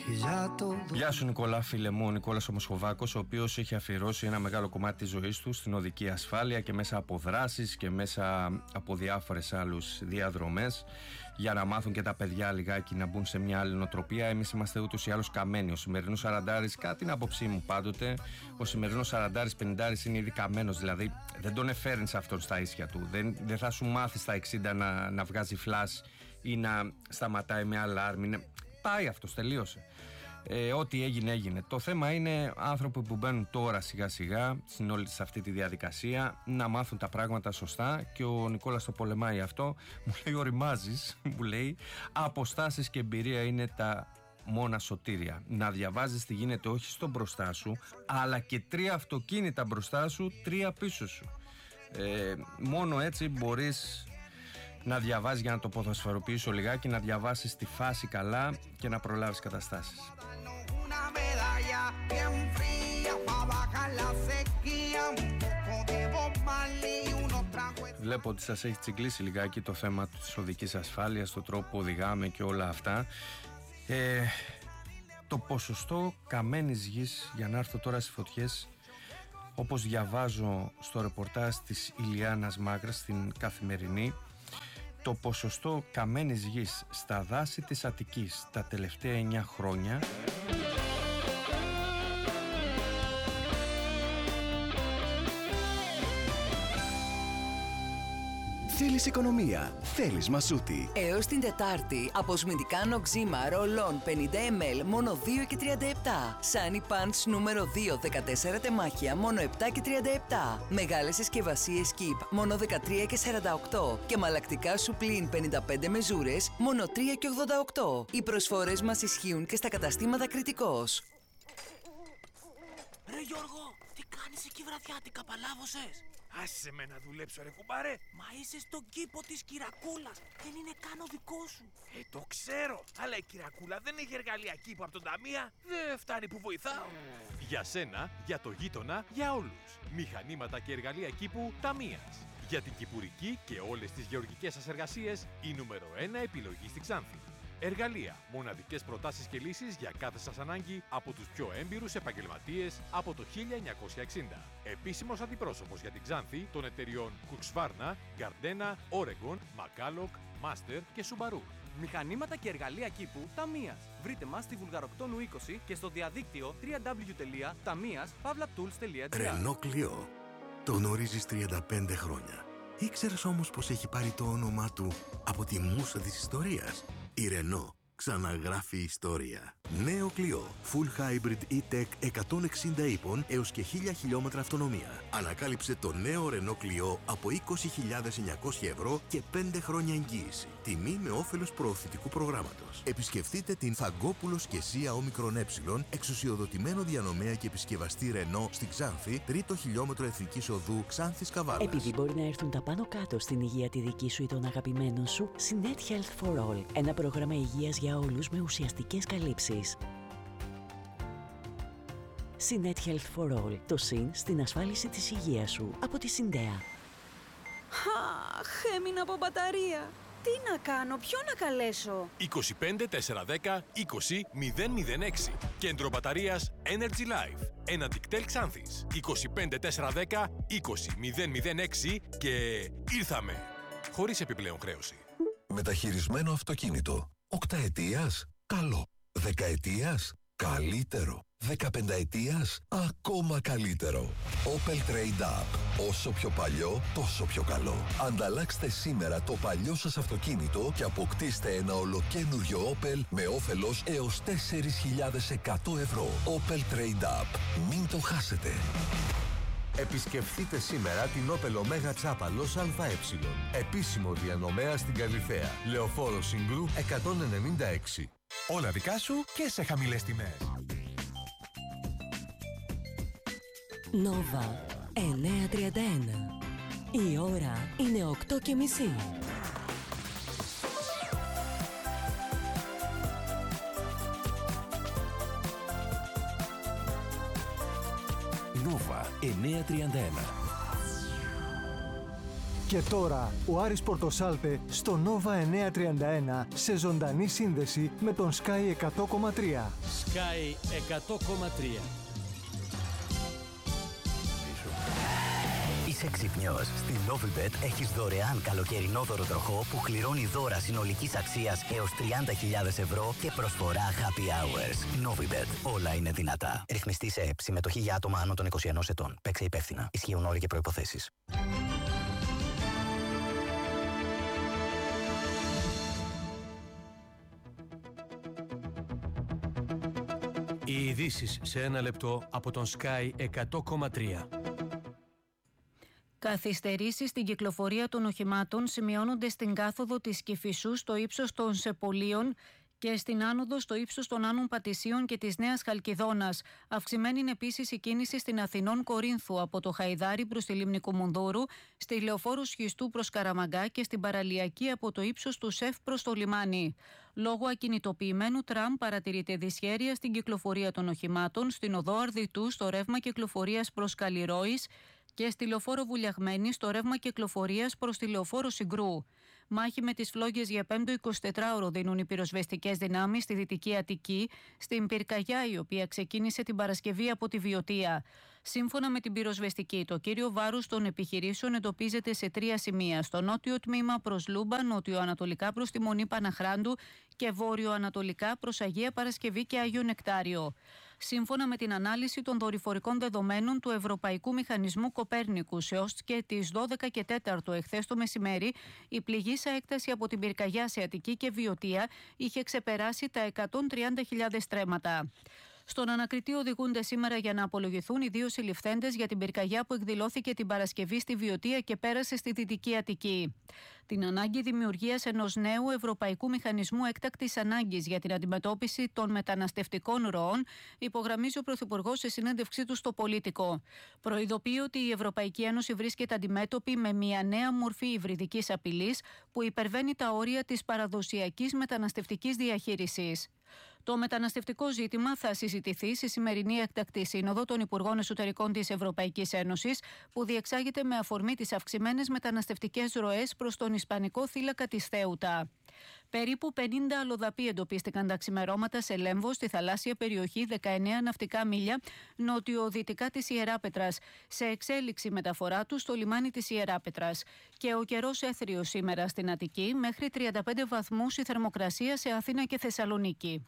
Γεια σου Νικόλα, φίλε μου, ο Νικόλας ο Μοσχοβάκος, ο οποίος έχει αφιερώσει ένα μεγάλο κομμάτι της ζωής του στην οδική ασφάλεια και μέσα από δράσεις και μέσα από διάφορες άλλους διαδρομές για να μάθουν και τα παιδιά λιγάκι να μπουν σε μια άλλη νοοτροπία. Εμείς είμαστε ούτως ή άλλως καμένοι. Ο σημερινός 40άρης, κατά την άποψή μου πάντοτε, ο σημερινός 40άρης, 50άρης είναι ήδη καμένος, δηλαδή δεν τον εφέρνεις αυτόν στα ίσια του. Δεν θα σου μάθει στα 60 να βγάζει φλας ή να σταματάει με αλάρμ. Πάει αυτός, τελείωσε. Ό,τι έγινε έγινε. Το θέμα είναι άνθρωποι που μπαίνουν τώρα σιγά σιγά στην όλη σε αυτή τη διαδικασία να μάθουν τα πράγματα σωστά, και ο Νικόλας το πολεμάει αυτό. Μου λέει οριμάζεις, μου λέει αποστάσεις και εμπειρία είναι τα μόνα σωτήρια. Να διαβάζεις τι γίνεται όχι στο μπροστά σου, αλλά και 3 αυτοκίνητα μπροστά σου, 3 πίσω σου. Μόνο έτσι μπορείς να διαβάσεις, για να το ποδοσφαιροποιήσω λιγάκι, να διαβάσεις τη φάση καλά και να προλάβεις καταστάσεις. Βλέπω ότι σας έχει τσιγκλίσει λιγάκι το θέμα της οδικής ασφάλειας, το τρόπο που οδηγάμε και όλα αυτά. Το ποσοστό καμένης γης, για να έρθω τώρα στις φωτιές, όπως διαβάζω στο ρεπορτάζ της Ηλιάνας Μάγρας στην Καθημερινή, το ποσοστό καμένης γης στα δάση της Αττικής τα τελευταία 9 χρόνια Θέλεις οικονομία, θέλεις μασούτη. Έως την Τετάρτη, αποσμητικά νοξίμα ρολών 50 ml μόνο 2,37. Σάνι Pants νούμερο 2, 14 τεμάχια μόνο 7,37. Μεγάλες συσκευασίες Keep μόνο 13,48. Και μαλακτικά Σουπλίν 55 μεζούρες μόνο 3,88. Οι προσφορές μας ισχύουν και στα καταστήματα Κρητικός. Ρε Γιώργο, τι κάνεις εκεί βραδιάτικα, παλάβωσες? Άσε με να δουλέψω ρε κουμπάρε. Μα είσαι στον κήπο της Κυρακούλας, δεν είναι καν ο δικό σου. Το ξέρω, αλλά η Κυρακούλα δεν έχει εργαλεία κήπου από τον ταμεία. Δεν φτάνει που βοηθάω. Για σένα, για το γείτονα, για όλους. Μηχανήματα και εργαλεία κήπου Ταμείας. Για την κυπουρική και όλες τις γεωργικές σας εργασίες, η νούμερο 1 επιλογή στη Ξάνθη. Εργαλεία, μοναδικές προτάσεις και λύσεις για κάθε σας ανάγκη από τους πιο έμπειρους επαγγελματίες από το 1960. Επίσημος αντιπρόσωπος για την Ξάνθη των εταιριών Husqvarna, Gardena, Oregon, Macalloch, Master και Subaru. Μηχανήματα και εργαλεία κήπου Ταμείας. Βρείτε μας στη Βουλγαροκτόνου 20 και στο διαδίκτυο www.tamias.tools.gr. Renault Clio. Το γνωρίζεις 35 χρόνια. Ήξερες όμως πως έχει πάρει το όνομά του από τη μούσα της ιστορίας? Η Renault ξαναγράφει ιστορία. Νέο Clio. Full Hybrid E-Tech 160 ύπων έως και 1000 χιλιόμετρα αυτονομία. Ανακάλυψε το νέο Renault Clio από 20.900 ευρώ και 5 χρόνια εγγύηση. Τιμή με όφελος προωθητικού προγράμματος. Επισκεφτείτε την Φαγκόπουλος και Σία Όμικρον Ε, εξουσιοδοτημένο διανομέα και επισκευαστή Renault στη Ξάνθη, 3ο χιλιόμετρο Εθνικής Οδού Ξάνθης Καβάλας. Επειδή μπορεί να έρθουν τα πάνω κάτω στην υγεία τη δική σου ή των αγαπημένων σου, Synet Health for All. Ένα πρόγραμμα υγείας για όλους με ουσιαστικές καλύψεις. Synet Health for All. Το συν στην ασφάλιση της υγείας σου από τη Συντέα. Αχ, έμεινα από μπαταρία. Τι να κάνω, ποιο να καλέσω? 25 410 20 006. Κέντρο μπαταρίας Energy Life. Ένα δικτέλ Ξάνθης. 25 410 20 006 και ήρθαμε. Χωρίς επιπλέον χρέωση. Μεταχειρισμένο αυτοκίνητο. 8 ετίας, καλό. 10 ετίας, καλύτερο. 15 ετίας, ακόμα καλύτερο. Opel Trade Up. Όσο πιο παλιό, τόσο πιο καλό. Ανταλλάξτε σήμερα το παλιό σας αυτοκίνητο και αποκτήστε ένα ολοκένουργιο Opel με όφελος έως 4.100 ευρώ. Opel Trade Up. Μην το χάσετε. Επισκεφτείτε σήμερα την Opel Omega Τσάπαλος ΑΕ. Επίσημο διανομέα στην Καλιθέα. Λεωφόρο Συγκρού 196. Όλα δικά σου και σε χαμηλές τιμές. Nova 931. Η ώρα είναι 8:30. Nova 931. Και τώρα ο Άρης Πορτοσάλτε στο Nova 931 σε ζωντανή σύνδεση με τον Sky 100,3. Sky 100,3. Είσαι ξυπνιός. Στην Novibet έχεις δωρεάν καλοκαιρινό δωροτροχό που κληρώνει δώρα συνολικής αξίας έως 30.000 ευρώ και προσφορά happy hours. Novibet. Όλα είναι δυνατά. Ρυθμιστή σε ΕΠ. Συμμετοχή για άτομα άνω των 21 ετών. Παίξε υπεύθυνα. Ισχύουν όροι και προϋποθέσεις. Οι ειδήσεις σε ένα λεπτό από τον Sky 100,3. Καθυστερήσεις στην κυκλοφορία των οχημάτων σημειώνονται στην κάθοδο της Κηφισού στο ύψος των Σεπολίων και στην άνοδο στο ύψος των Άνων Πατησίων και της Νέας Χαλκιδόνας. Αυξημένη είναι επίσης η κίνηση στην Αθηνών Κορίνθου από το Χαϊδάρι προς τη Λίμνη Κουμουνδούρου, στη Λεωφόρου Σχιστού προς Καραμαγκά και στην Παραλιακή από το ύψος του ΣΕΦ προς το λιμάνι. Λόγω ακινητοποιημένου τραμ παρατηρείται δυσχέρεια στην κυκλοφορία των οχημάτων στην οδό Αρδιτού στο ρεύμα κυκλοφορίας προς Καλλιρόης και στη Λεωφόρο Βουλιαγμένη στο ρεύμα κυκλοφορίας προς τη Λεωφόρο Συγκρού. Μάχη με τις φλόγες για 5ο 24ωρο δίνουν οι πυροσβεστικές δυνάμεις στη Δυτική Αττική, στην πυρκαγιά η οποία ξεκίνησε την Παρασκευή από τη Βιωτία. Σύμφωνα με την πυροσβεστική, το κύριο βάρος των επιχειρήσεων εντοπίζεται σε 3 σημεία: στο νότιο τμήμα προς Λούμπα, νότιο-ανατολικά προς τη Μονή Παναχράντου και βόρειο-ανατολικά προς Αγία Παρασκευή και Άγιο Νεκτάριο. Σύμφωνα με την ανάλυση των δορυφορικών δεδομένων του Ευρωπαϊκού Μηχανισμού Κοπέρνικου, έως και τις 12 και 4 εχθές το μεσημέρι, η πληγήσα έκταση από την πυρκαγιά σε Αττική και Βιωτία είχε ξεπεράσει τα 130.000 στρέμματα. Στον ανακριτή οδηγούνται σήμερα για να απολογηθούν οι 2 συλληφθέντες για την πυρκαγιά που εκδηλώθηκε την Παρασκευή στη Βιωτία και πέρασε στη Δυτική Αττική. Την ανάγκη δημιουργίας ενός νέου Ευρωπαϊκού Μηχανισμού Έκτακτης Ανάγκης για την αντιμετώπιση των μεταναστευτικών ροών υπογραμμίζει ο Πρωθυπουργός σε συνέντευξή του στο Πολίτικο. Προειδοποιεί ότι η Ευρωπαϊκή Ένωση βρίσκεται αντιμέτωπη με μια νέα μορφή υβριδικής απειλής που υπερβαίνει τα όρια της παραδοσιακής μεταναστευτικής διαχείρισης. Το μεταναστευτικό ζήτημα θα συζητηθεί στη σημερινή έκτακτη σύνοδο των Υπουργών Εσωτερικών της Ευρωπαϊκής Ένωσης, που διεξάγεται με αφορμή τις αυξημένες μεταναστευτικές ροές προς τον Ισπανικό θύλακα της Θέουτα. Περίπου 50 αλλοδαποί εντοπίστηκαν τα ξημερώματα σε Λέμβο, στη θαλάσσια περιοχή 19 ναυτικά μίλια νοτιοδυτικά της Ιεράπετρας, σε εξέλιξη μεταφορά του στο λιμάνι της Ιεράπετρας. Και ο καιρός έθριος σήμερα στην Αττική, μέχρι 35 βαθμούς η θερμοκρασία σε Αθήνα και Θεσσαλονίκη.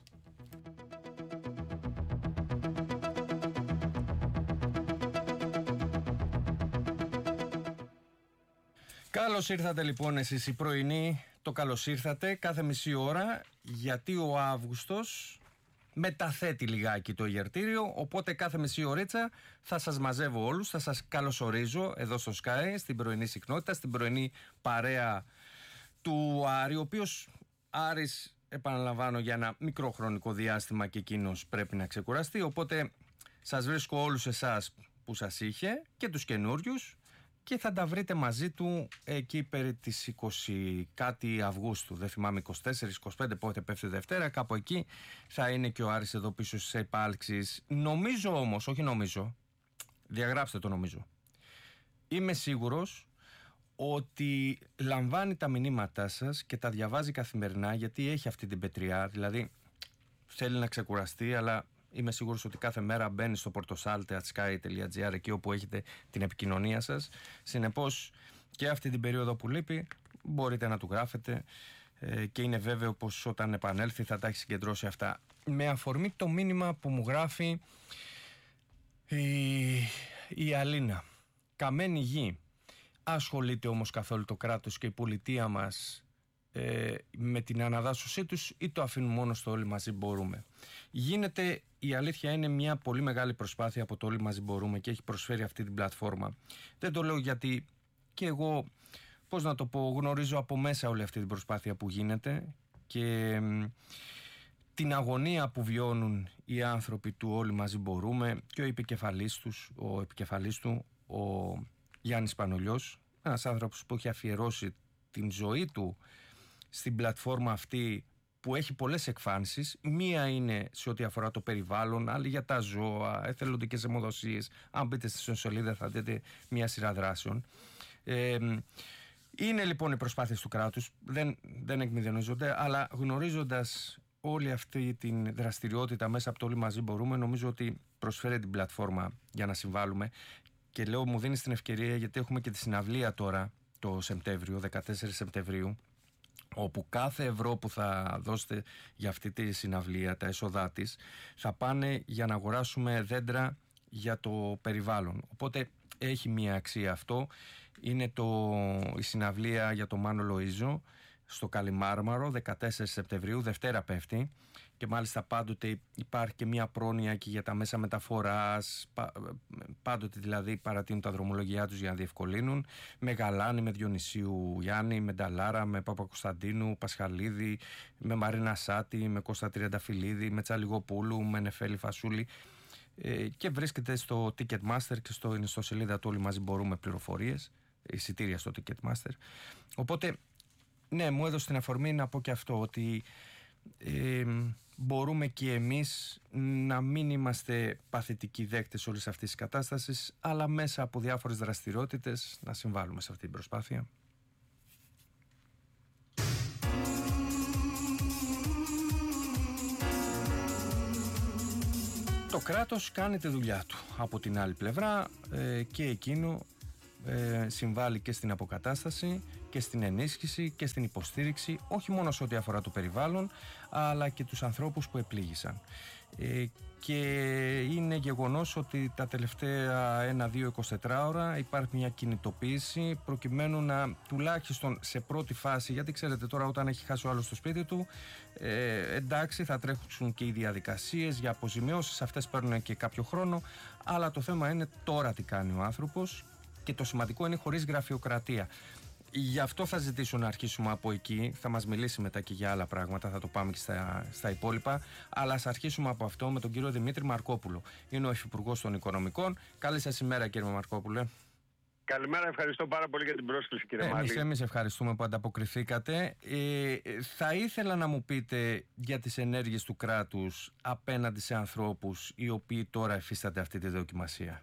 Καλώς ήρθατε λοιπόν εσείς οι πρωινοί, το καλώς ήρθατε κάθε μισή ώρα, γιατί ο Αύγουστος μεταθέτει λιγάκι το ιερτήριο, οπότε κάθε μισή ωρίτσα θα σας μαζεύω όλους, θα σας καλωσορίζω εδώ στο Sky, στην πρωινή συχνότητα, στην πρωινή παρέα του Άρη, ο οποίος Άρης, επαναλαμβάνω, για ένα μικρό χρονικό διάστημα και εκείνος πρέπει να ξεκουραστεί, οπότε σας βρίσκω όλους εσάς που σας είχε και τους καινούριους και θα τα βρείτε μαζί του εκεί περί τις 20 κάτι Αυγούστου, δεν θυμάμαι, 24-25 πότε πέφτει Δευτέρα, κάπου εκεί θα είναι και ο Άρης εδώ πίσω στις επάλξεις. Νομίζω όμως, όχι νομίζω, διαγράψτε το νομίζω, είμαι σίγουρος ότι λαμβάνει τα μηνύματά σας και τα διαβάζει καθημερινά, γιατί έχει αυτή την πετριά, δηλαδή θέλει να ξεκουραστεί, αλλά είμαι σίγουρος ότι κάθε μέρα μπαίνει στο portosalte@sky.gr, εκεί όπου έχετε την επικοινωνία σας. Συνεπώς και αυτή την περίοδο που λείπει μπορείτε να του γράφετε και είναι βέβαιο πως όταν επανέλθει θα τα έχει συγκεντρώσει αυτά. Με αφορμή το μήνυμα που μου γράφει η Αλίνα, καμένη γη. Ασχολείται όμως καθόλου το κράτος και η πολιτεία μας με την αναδάσωσή τους, ή το αφήνουν μόνο στο όλοι μαζί μπορούμε? Γίνεται, η αλήθεια είναι, μια πολύ μεγάλη προσπάθεια από το όλοι μαζί μπορούμε και έχει προσφέρει αυτή την πλατφόρμα. Δεν το λέω γιατί και εγώ, πώς να το πω, γνωρίζω από μέσα όλη αυτή την προσπάθεια που γίνεται και την αγωνία που βιώνουν οι άνθρωποι του όλοι μαζί μπορούμε, και ο επικεφαλής του, ο Γιάννης Πανολιός, ένας άνθρωπος που έχει αφιερώσει την ζωή του στην πλατφόρμα αυτή, που έχει πολλές εκφάνσεις. Μία είναι σε ό,τι αφορά το περιβάλλον, άλλη για τα ζώα, εθελοντικές αιμοδοσίες. Αν μπείτε στη σελίδα θα δείτε μια σειρά δράσεων. Είναι λοιπόν οι προσπάθειες του κράτους, δεν εκμηδενίζονται, αλλά γνωρίζοντας όλη αυτή την δραστηριότητα μέσα από το Όλοι Μαζί Μπορούμε, νομίζω ότι προσφέρει την πλατφόρμα για να συμβάλλουμε. Και λέω, μου δίνει την ευκαιρία, γιατί έχουμε και τη συναυλία τώρα το Σεπτέμβριο, 14 Σεπτεμβρίου, όπου κάθε ευρώ που θα δώσετε για αυτή τη συναυλία, τα έσοδά της, θα πάνε για να αγοράσουμε δέντρα για το περιβάλλον. Οπότε έχει μία αξία αυτό. Είναι η συναυλία για το Μάνο Λοΐζο στο Καλιμάρμαρο, 14 Σεπτεμβρίου, Δευτέρα πέφτει, και μάλιστα πάντοτε υπάρχει και μία πρόνοια και για τα μέσα μεταφοράς, πάντοτε δηλαδή παρατείνουν τα δρομολογιά τους για να διευκολύνουν, με Γαλάνη, με Διονυσίου Γιάννη, με Νταλάρα, με Παπακοσταντίνου, Πασχαλίδη, με Μαρίνα Σάτη, με Κώστα Τριανταφυλλίδη, με Τσαλιγοπούλου, με Νεφέλη Φασούλη, και βρίσκεται στο Ticketmaster και στο ιστοσελίδα του Όλοι Μαζί Μπορούμε πληροφορίες, εισιτήρια στο Ticketmaster. Οπότε ναι, μου έδωσε την αφορμή να πω και αυτό, ότι μπορούμε και εμείς να μην είμαστε παθητικοί δέκτες όλης αυτής της κατάστασης, αλλά μέσα από διάφορες δραστηριότητες να συμβάλλουμε σε αυτή την προσπάθεια. Το κράτος κάνει τη δουλειά του. Από την άλλη πλευρά και εκείνο συμβάλλει και στην αποκατάσταση και στην ενίσχυση και στην υποστήριξη, όχι μόνο σε ό,τι αφορά το περιβάλλον, αλλά και τους ανθρώπους που επλήγησαν. Και είναι γεγονός ότι τα τελευταία 1-2-24 ώρα υπάρχει μια κινητοποίηση προκειμένου να, τουλάχιστον σε πρώτη φάση, γιατί ξέρετε τώρα όταν έχει χάσει ο άλλος το σπίτι του, εντάξει, θα τρέχουν και οι διαδικασίες για αποζημιώσεις, αυτές παίρνουν και κάποιο χρόνο, αλλά το θέμα είναι τώρα τι κάνει ο άνθρωπος, και το σημαντικό είναι χωρίς γραφειοκρατία. Γι' αυτό θα ζητήσω να αρχίσουμε από εκεί. Θα μας μιλήσει μετά και για άλλα πράγματα, θα το πάμε και στα υπόλοιπα. Αλλά ας αρχίσουμε από αυτό με τον κύριο Δημήτρη Μαρκόπουλο. Είναι ο Υφυπουργός των Οικονομικών. Καλή σας ημέρα, κύριε Μαρκόπουλε. Καλημέρα, ευχαριστώ πάρα πολύ για την πρόσκληση, κύριε Μάλη. Εμείς ευχαριστούμε που ανταποκριθήκατε. Θα ήθελα να μου πείτε για τις ενέργειες του κράτους απέναντι σε ανθρώπους οι οποίοι τώρα υφίστανται αυτή τη δοκιμασία.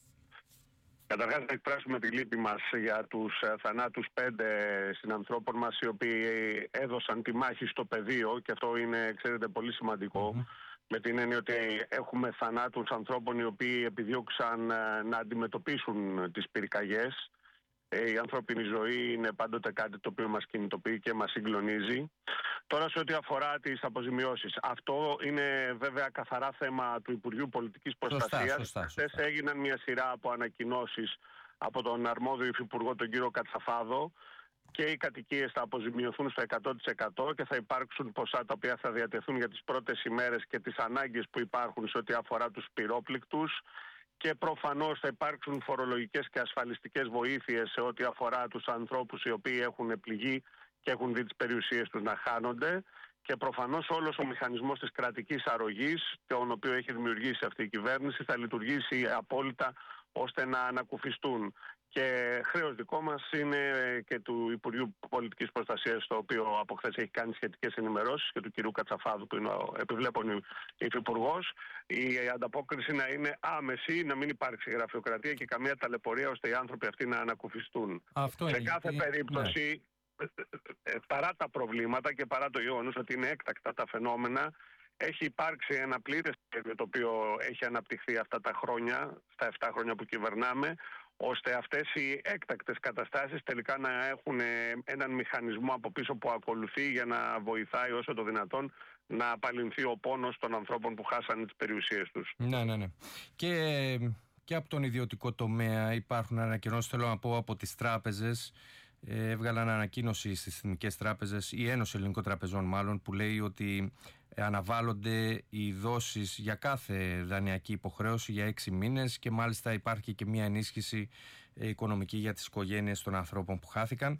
Καταρχάς να εκφράσουμε τη λύπη μας για τους θανάτους 5 συνανθρώπων μας, οι οποίοι έδωσαν τη μάχη στο πεδίο, και αυτό είναι, ξέρετε, πολύ σημαντικό, με την έννοια ότι έχουμε θανάτους ανθρώπων οι οποίοι επιδίωξαν να αντιμετωπίσουν τις πυρκαγιές. Η ανθρώπινη ζωή είναι πάντοτε κάτι το οποίο μας κινητοποιεί και μας συγκλονίζει. Τώρα, σε ό,τι αφορά τις αποζημιώσεις, αυτό είναι βέβαια καθαρά θέμα του Υπουργείου Πολιτικής Προστασίας. Χθες έγιναν μια σειρά από ανακοινώσεις από τον αρμόδιο υφυπουργό, τον κύριο Κατσαφάδο, και οι κατοικίες θα αποζημιωθούν στο 100% και θα υπάρξουν ποσά τα οποία θα διατεθούν για τις πρώτες ημέρες και τις ανάγκες που υπάρχουν σε ό,τι αφορά τους πυρόπληκτους. Και προφανώς θα υπάρξουν φορολογικές και ασφαλιστικές βοήθειες σε ό,τι αφορά τους ανθρώπους οι οποίοι έχουν πληγεί και έχουν δει τις περιουσίες τους να χάνονται. Και προφανώς όλος ο μηχανισμός της κρατικής αρρωγής, τον οποίο έχει δημιουργήσει αυτή η κυβέρνηση, θα λειτουργήσει απόλυτα ώστε να ανακουφιστούν. Και χρέος δικό μας είναι και του Υπουργείου Πολιτικής Προστασίας, το οποίο από χθες έχει κάνει σχετικές ενημερώσεις, και του κυρίου Κατσαφάδου, που είναι ο επιβλέπων υφυπουργός, η ανταπόκριση να είναι άμεση, να μην υπάρξει γραφειοκρατία και καμία ταλαιπωρία, ώστε οι άνθρωποι αυτοί να ανακουφιστούν. Σε κάθε περίπτωση, παρά τα προβλήματα και παρά το γεγονός ότι είναι έκτακτα τα φαινόμενα, έχει υπάρξει ένα πλήρες σχέδιο το οποίο έχει αναπτυχθεί αυτά τα χρόνια, στα 7 χρόνια που κυβερνάμε, ώστε αυτές οι έκτακτες καταστάσεις τελικά να έχουν έναν μηχανισμό από πίσω που ακολουθεί για να βοηθάει όσο το δυνατόν να απαλληλθεί ο πόνος των ανθρώπων που χάσανε τις περιουσίες τους. Ναι. Και από τον ιδιωτικό τομέα υπάρχουν ανακοινώσεις, θέλω να πω, από τις τράπεζες. Έβγαλαν ανακοίνωση στις συστημικές τράπεζες, η Ένωση Ελληνικών Τραπεζών μάλλον, που λέει ότι αναβάλλονται οι δόσεις για κάθε δανειακή υποχρέωση για 6 μήνες, και μάλιστα υπάρχει και μια ενίσχυση οικονομική για τις οικογένειες των ανθρώπων που χάθηκαν.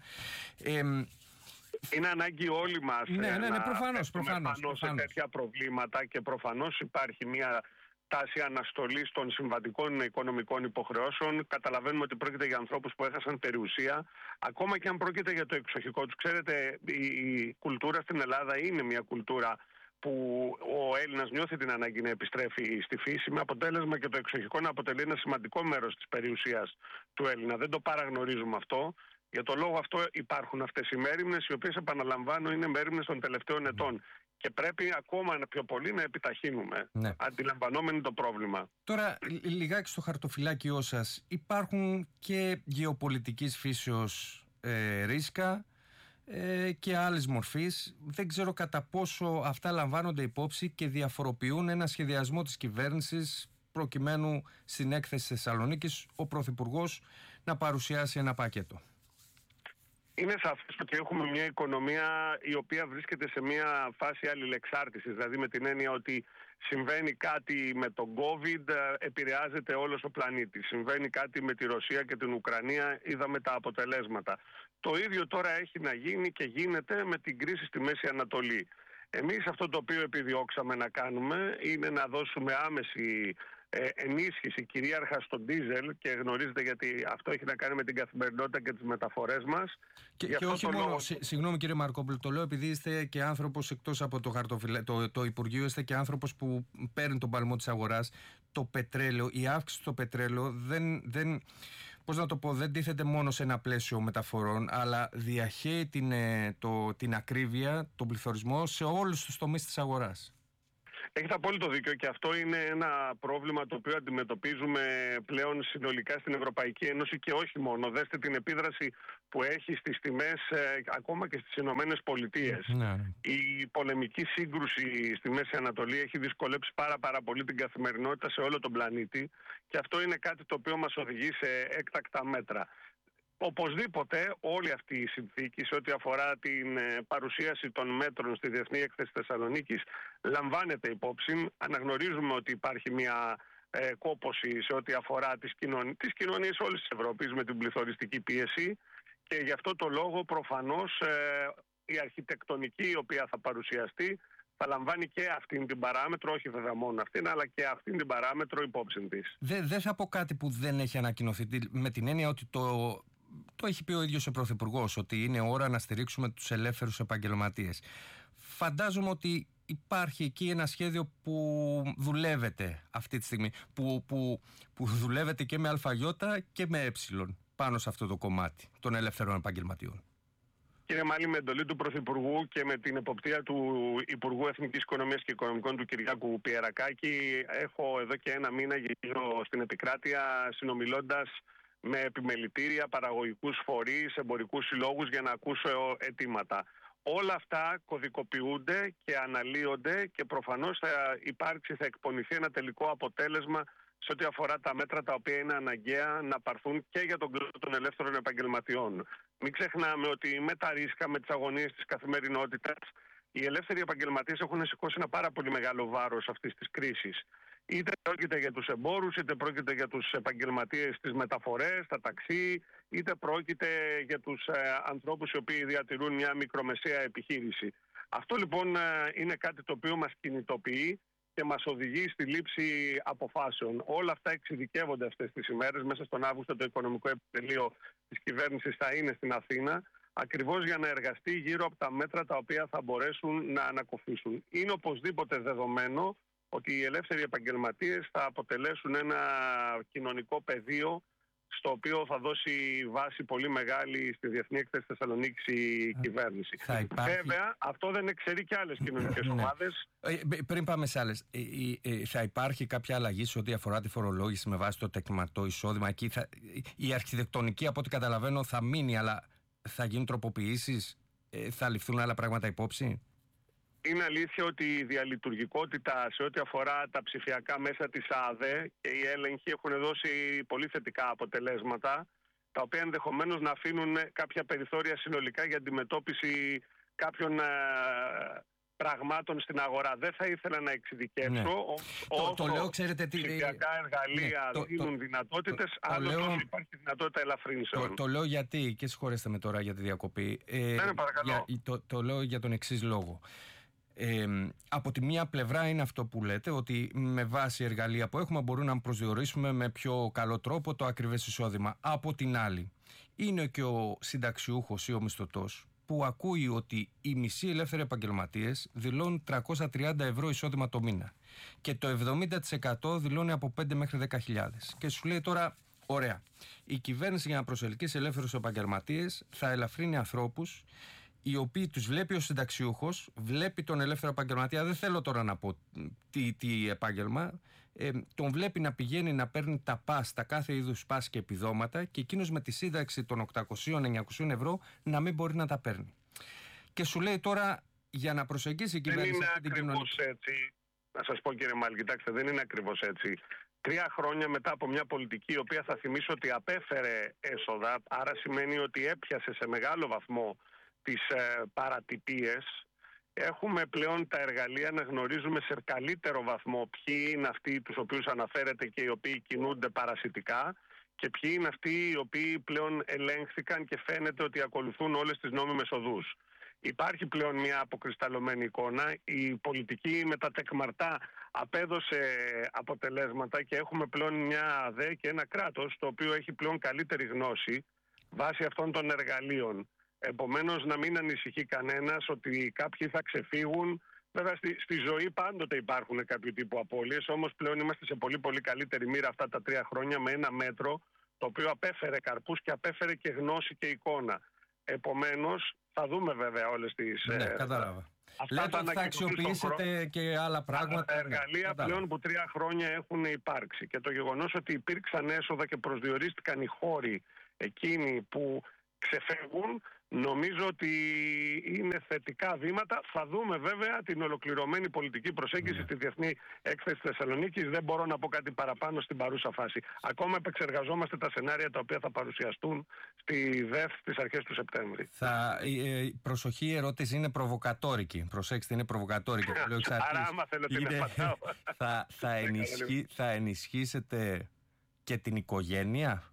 Είναι ανάγκη όλοι μας να προφανώς σε τέτοια προβλήματα, και προφανώς υπάρχει μια τάση αναστολής των συμβατικών οικονομικών υποχρεώσεων. Καταλαβαίνουμε ότι πρόκειται για ανθρώπους που έχασαν περιουσία, ακόμα και αν πρόκειται για το εξοχικό τους. Ξέρετε, η κουλτούρα στην Ελλάδα είναι μια κουλτούρα που ο Έλληνας νιώθει την ανάγκη να επιστρέφει στη φύση, με αποτέλεσμα και το εξοχικό να αποτελεί ένα σημαντικό μέρος της περιουσίας του Έλληνα. Δεν το παραγνωρίζουμε αυτό. Για το λόγο αυτό υπάρχουν αυτές οι μέριμνες, οι οποίες, επαναλαμβάνω, είναι μέριμνες των τελευταίων ετών. Και πρέπει ακόμα πιο πολύ να επιταχύνουμε, αντιλαμβανόμενοι το πρόβλημα. Τώρα, λιγάκι στο χαρτοφυλάκιό σας, υπάρχουν και γεωπολιτικής φύσεως ρίσκα και άλλης μορφής. Δεν ξέρω κατά πόσο αυτά λαμβάνονται υπόψη και διαφοροποιούν ένα σχεδιασμό της κυβέρνησης, προκειμένου στην έκθεση Θεσσαλονίκης ο Πρωθυπουργός να παρουσιάσει ένα πακέτο. Είναι σαφές ότι έχουμε μια οικονομία η οποία βρίσκεται σε μια φάση αλληλεξάρτησης, δηλαδή με την έννοια ότι συμβαίνει κάτι με τον COVID, επηρεάζεται όλος ο πλανήτης. Συμβαίνει κάτι με τη Ρωσία και την Ουκρανία, είδαμε τα αποτελέσματα. Το ίδιο τώρα έχει να γίνει και γίνεται με την κρίση στη Μέση Ανατολή. Εμείς αυτό το οποίο επιδιώξαμε να κάνουμε είναι να δώσουμε άμεση ενίσχυση κυρίαρχα στον ντίζελ, και γνωρίζετε γιατί αυτό έχει να κάνει με την καθημερινότητα και τις μεταφορές μας. Και όχι μόνο, συγγνώμη κύριε Μαρκόπουλο, το λέω επειδή είστε και άνθρωπος εκτός από το Υπουργείο, είστε και άνθρωπος που παίρνει τον παλμό της αγοράς. Το πετρέλαιο, η αύξηση στο πετρέλαιο δεν τίθεται μόνο σε ένα πλαίσιο μεταφορών, αλλά διαχέει την ακρίβεια, τον πληθωρισμό σε όλους τους τομείς της αγοράς. Έχετε απόλυτο δίκιο, και αυτό είναι ένα πρόβλημα το οποίο αντιμετωπίζουμε πλέον συνολικά στην Ευρωπαϊκή Ένωση, και όχι μόνο. Δέστε την επίδραση που έχει στις τιμές ακόμα και στις Ηνωμένες Πολιτείες. Η πολεμική σύγκρουση στη Μέση Ανατολή έχει δυσκολέψει πάρα πολύ την καθημερινότητα σε όλο τον πλανήτη, και αυτό είναι κάτι το οποίο μας οδηγεί σε έκτακτα μέτρα. Οπωσδήποτε όλη αυτή η συνθήκη σε ό,τι αφορά την παρουσίαση των μέτρων στη Διεθνή Έκθεση Θεσσαλονίκης λαμβάνεται υπόψη. Αναγνωρίζουμε ότι υπάρχει μια κόπωση σε ό,τι αφορά τις κοινωνίες όλης της Ευρώπης με την πληθωριστική πίεση, και γι' αυτό το λόγο προφανώς η αρχιτεκτονική η οποία θα παρουσιαστεί θα λαμβάνει και αυτήν την παράμετρο, όχι βέβαια μόνο αυτήν, αλλά και αυτήν την παράμετρο υπόψη της. Δεν θα πω κάτι που δεν έχει ανακοινωθεί, με την έννοια ότι το έχει πει ο ίδιος ο Πρωθυπουργός, ότι είναι ώρα να στηρίξουμε τους ελεύθερους επαγγελματίες. Φαντάζομαι ότι υπάρχει εκεί ένα σχέδιο που δουλεύεται αυτή τη στιγμή, που δουλεύεται και με αλφαγιώτα και με έψιλον πάνω σε αυτό το κομμάτι των ελεύθερων επαγγελματιών. Κύριε Μάλη, με εντολή του Πρωθυπουργού και με την εποπτεία του Υπουργού Εθνικής Οικονομίας και Οικονομικών του Κυριάκου Πιερακάκη, έχω εδώ και ένα μήνα γύρω στην επικράτεια συνομιλώντας με επιμελητήρια, παραγωγικούς φορείς, εμπορικούς συλλόγους για να ακούσω αιτήματα. Όλα αυτά κωδικοποιούνται και αναλύονται, και προφανώς θα εκπονηθεί ένα τελικό αποτέλεσμα σε ό,τι αφορά τα μέτρα τα οποία είναι αναγκαία να πάρθουν και για τον κλάδο των ελεύθερων επαγγελματιών. Μην ξεχνάμε ότι με τα ρίσκα, με τις αγωνίες της καθημερινότητας, οι ελεύθεροι επαγγελματίες έχουν σηκώσει ένα πάρα πολύ μεγάλο βάρος αυτής της κρίσης. Είτε πρόκειται για τους εμπόρους, είτε πρόκειται για τους επαγγελματίες στις μεταφορές, τα ταξί, είτε πρόκειται για τους ανθρώπους οι οποίοι διατηρούν μια μικρομεσαία επιχείρηση. Αυτό λοιπόν είναι κάτι το οποίο μας κινητοποιεί και μας οδηγεί στη λήψη αποφάσεων. Όλα αυτά εξειδικεύονται αυτές τις ημέρες. Μέσα στον Αύγουστο το οικονομικό επιτελείο της κυβέρνησης θα είναι στην Αθήνα, ακριβώς για να εργαστεί γύρω από τα μέτρα τα οποία θα μπορέσουν να ανακοφίσουν. Είναι οπωσδήποτε δεδομένο ότι οι ελεύθεροι επαγγελματίες θα αποτελέσουν ένα κοινωνικό πεδίο στο οποίο θα δώσει βάση πολύ μεγάλη στη Διεθνή Έκθεση Θεσσαλονίκης η κυβέρνηση. Βέβαια, αυτό δεν εξαιρεί και άλλες κοινωνικές ομάδες. Πριν πάμε σε άλλες, θα υπάρχει κάποια αλλαγή σε ό,τι αφορά τη φορολόγηση με βάση το τεκμαρτό εισόδημα? Εκεί η αρχιτεκτονική, από ό,τι καταλαβαίνω, θα μείνει, αλλά θα γίνουν τροποποιήσεις, θα ληφθούν άλλα πράγματα υπόψη? Είναι αλήθεια ότι η διαλειτουργικότητα σε ό,τι αφορά τα ψηφιακά μέσα της ΑΔΕ και οι έλεγχοι έχουν δώσει πολύ θετικά αποτελέσματα, τα οποία ενδεχομένως να αφήνουν κάποια περιθώρια συνολικά για αντιμετώπιση κάποιων πραγμάτων στην αγορά. Δεν θα ήθελα να εξειδικεύσω. Το λέω, ξέρετε τι. Ψηφιακά εργαλεία δίνουν δυνατότητες, άλλως υπάρχει δυνατότητα ελαφρύνσεων. Το λέω γιατί, και συγχωρέστε με τώρα για τη διακοπή. Το λέω για τον εξής λόγο. Από τη μία πλευρά είναι αυτό που λέτε, ότι με βάση εργαλεία που έχουμε μπορούμε να προσδιορίσουμε με πιο καλό τρόπο το ακριβές εισόδημα. Από την άλλη, είναι και ο συνταξιούχος ή ο μισθωτός που ακούει ότι οι μισοί ελεύθεροι επαγγελματίες δηλώνουν 330 ευρώ εισόδημα το μήνα και το 70% δηλώνει από 5 μέχρι 10.000. Και σου λέει τώρα, ωραία, η κυβέρνηση για να προσελκύσει ελεύθερους επαγγελματίες θα ελαφρύνει ανθρώπους οι οποίοι τους βλέπει ο συνταξιούχος, βλέπει τον ελεύθερο επαγγελματία, δεν θέλω τώρα να πω τι επάγγελμα, τον βλέπει να πηγαίνει να παίρνει τα πας, τα κάθε είδους πας και επιδόματα και εκείνος με τη σύνταξη των 800-900 ευρώ να μην μπορεί να τα παίρνει. Και σου λέει τώρα, για να προσεγγίσει η κυβέρνηση αυτή την κοινωνική... Δεν είναι ακριβώς έτσι. Να σας πω κύριε Μάλη, κοιτάξτε, δεν είναι ακριβώς έτσι. 3 χρόνια μετά από μια πολιτική η οποία θα θυμίσω ότι απέφερε έσοδα, άρα σημαίνει ότι έπιασε σε μεγάλο βαθμό τις παρατυπίες, έχουμε πλέον τα εργαλεία να γνωρίζουμε σε καλύτερο βαθμό ποιοι είναι αυτοί τους οποίους αναφέρετε και οι οποίοι κινούνται παρασιτικά και ποιοι είναι αυτοί οι οποίοι πλέον ελέγχθηκαν και φαίνεται ότι ακολουθούν όλες τις νόμιμες οδούς. Υπάρχει πλέον μια αποκρισταλωμένη εικόνα, η πολιτική με τα τεκμαρτά απέδωσε αποτελέσματα και έχουμε πλέον μια ΑΔΕ και ένα κράτος το οποίο έχει πλέον καλύτερη γνώση βάσει αυτών των εργαλείων. Επομένως να μην ανησυχεί κανένας ότι κάποιοι θα ξεφύγουν. Βέβαια στη ζωή πάντοτε υπάρχουν κάποιο τύπου απώλειες, όμως πλέον είμαστε σε πολύ πολύ καλύτερη μοίρα αυτά τα 3 χρόνια με ένα μέτρο το οποίο απέφερε καρπούς και απέφερε και γνώση και εικόνα. Επομένως θα δούμε βέβαια όλες τις... Ναι, κατάλαβα. Λέτε ότι θα αξιοποιήσετε και άλλα πράγματα. Τα εργαλεία πλέον που 3 χρόνια έχουν υπάρξει και το γεγονός ότι υπήρξαν έσοδα και προσδιορίστηκαν οι χώροι εκείνοι που ξεφεύγουν, νομίζω ότι είναι θετικά βήματα. Θα δούμε βέβαια την ολοκληρωμένη πολιτική προσέγγιση στη Διεθνή Έκθεση Θεσσαλονίκης. Δεν μπορώ να πω κάτι παραπάνω στην παρούσα φάση. Ακόμα επεξεργαζόμαστε τα σενάρια τα οποία θα παρουσιαστούν στη ΔΕΘ στις αρχές του Σεπτέμβρη. Προσοχή, η ερώτηση είναι προβοκατόρικη. Προσέξτε, είναι προβοκατόρικη. Άρα άμα θέλετε να πατάω. Θα ενισχύσετε και την οικογένεια?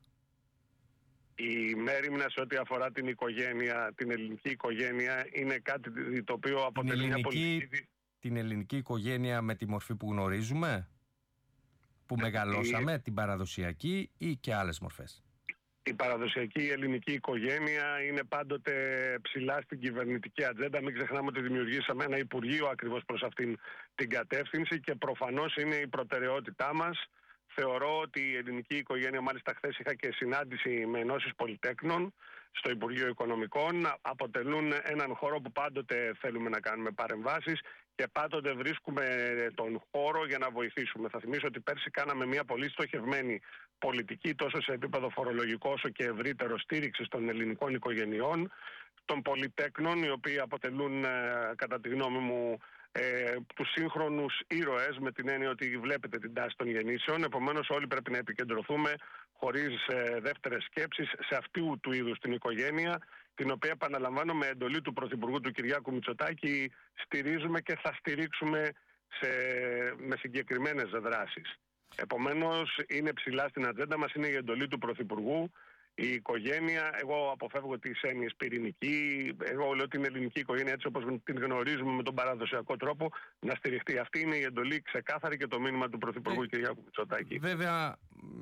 Η μέριμνα σε ό,τι αφορά την οικογένεια, την ελληνική οικογένεια, είναι κάτι το οποίο αποτελεί μια πολιτική... Την ελληνική οικογένεια με τη μορφή που γνωρίζουμε, που μεγαλώσαμε, την παραδοσιακή ή και άλλες μορφές? Η παραδοσιακή ελληνική οικογένεια είναι πάντοτε ψηλά στην κυβερνητική ατζέντα. Μην ξεχνάμε ότι δημιουργήσαμε ένα Υπουργείο ακριβώς προς αυτήν την κατεύθυνση και προφανώς είναι η προτεραιότητά μας. Θεωρώ ότι η ελληνική οικογένεια, μάλιστα χθες είχα και συνάντηση με ενώσεις πολυτέκνων στο Υπουργείο Οικονομικών, αποτελούν έναν χώρο που πάντοτε θέλουμε να κάνουμε παρεμβάσεις και πάντοτε βρίσκουμε τον χώρο για να βοηθήσουμε. Θα θυμίσω ότι πέρσι κάναμε μια πολύ στοχευμένη πολιτική τόσο σε επίπεδο φορολογικό όσο και ευρύτερο στήριξη των ελληνικών οικογενειών, των πολυτέκνων, οι οποίοι αποτελούν κατά τη γνώμη μου τους σύγχρονους ήρωες, με την έννοια ότι βλέπετε την τάση των γεννήσεων. Επομένως όλοι πρέπει να επικεντρωθούμε χωρίς δεύτερες σκέψεις σε αυτού του είδους την οικογένεια, την οποία, επαναλαμβάνω, με εντολή του Πρωθυπουργού του Κυριάκου Μητσοτάκη στηρίζουμε και θα στηρίξουμε με συγκεκριμένες δράσεις. Επομένως είναι ψηλά στην ατζέντα μας, είναι η εντολή του Πρωθυπουργού. Η οικογένεια, εγώ αποφεύγω τις έννοιες πυρηνική, εγώ λέω την ελληνική οικογένεια έτσι όπως την γνωρίζουμε με τον παραδοσιακό τρόπο να στηριχτεί. Αυτή είναι η εντολή ξεκάθαρη και το μήνυμα του Πρωθυπουργού Κυριάκου Μητσοτάκη. Βέβαια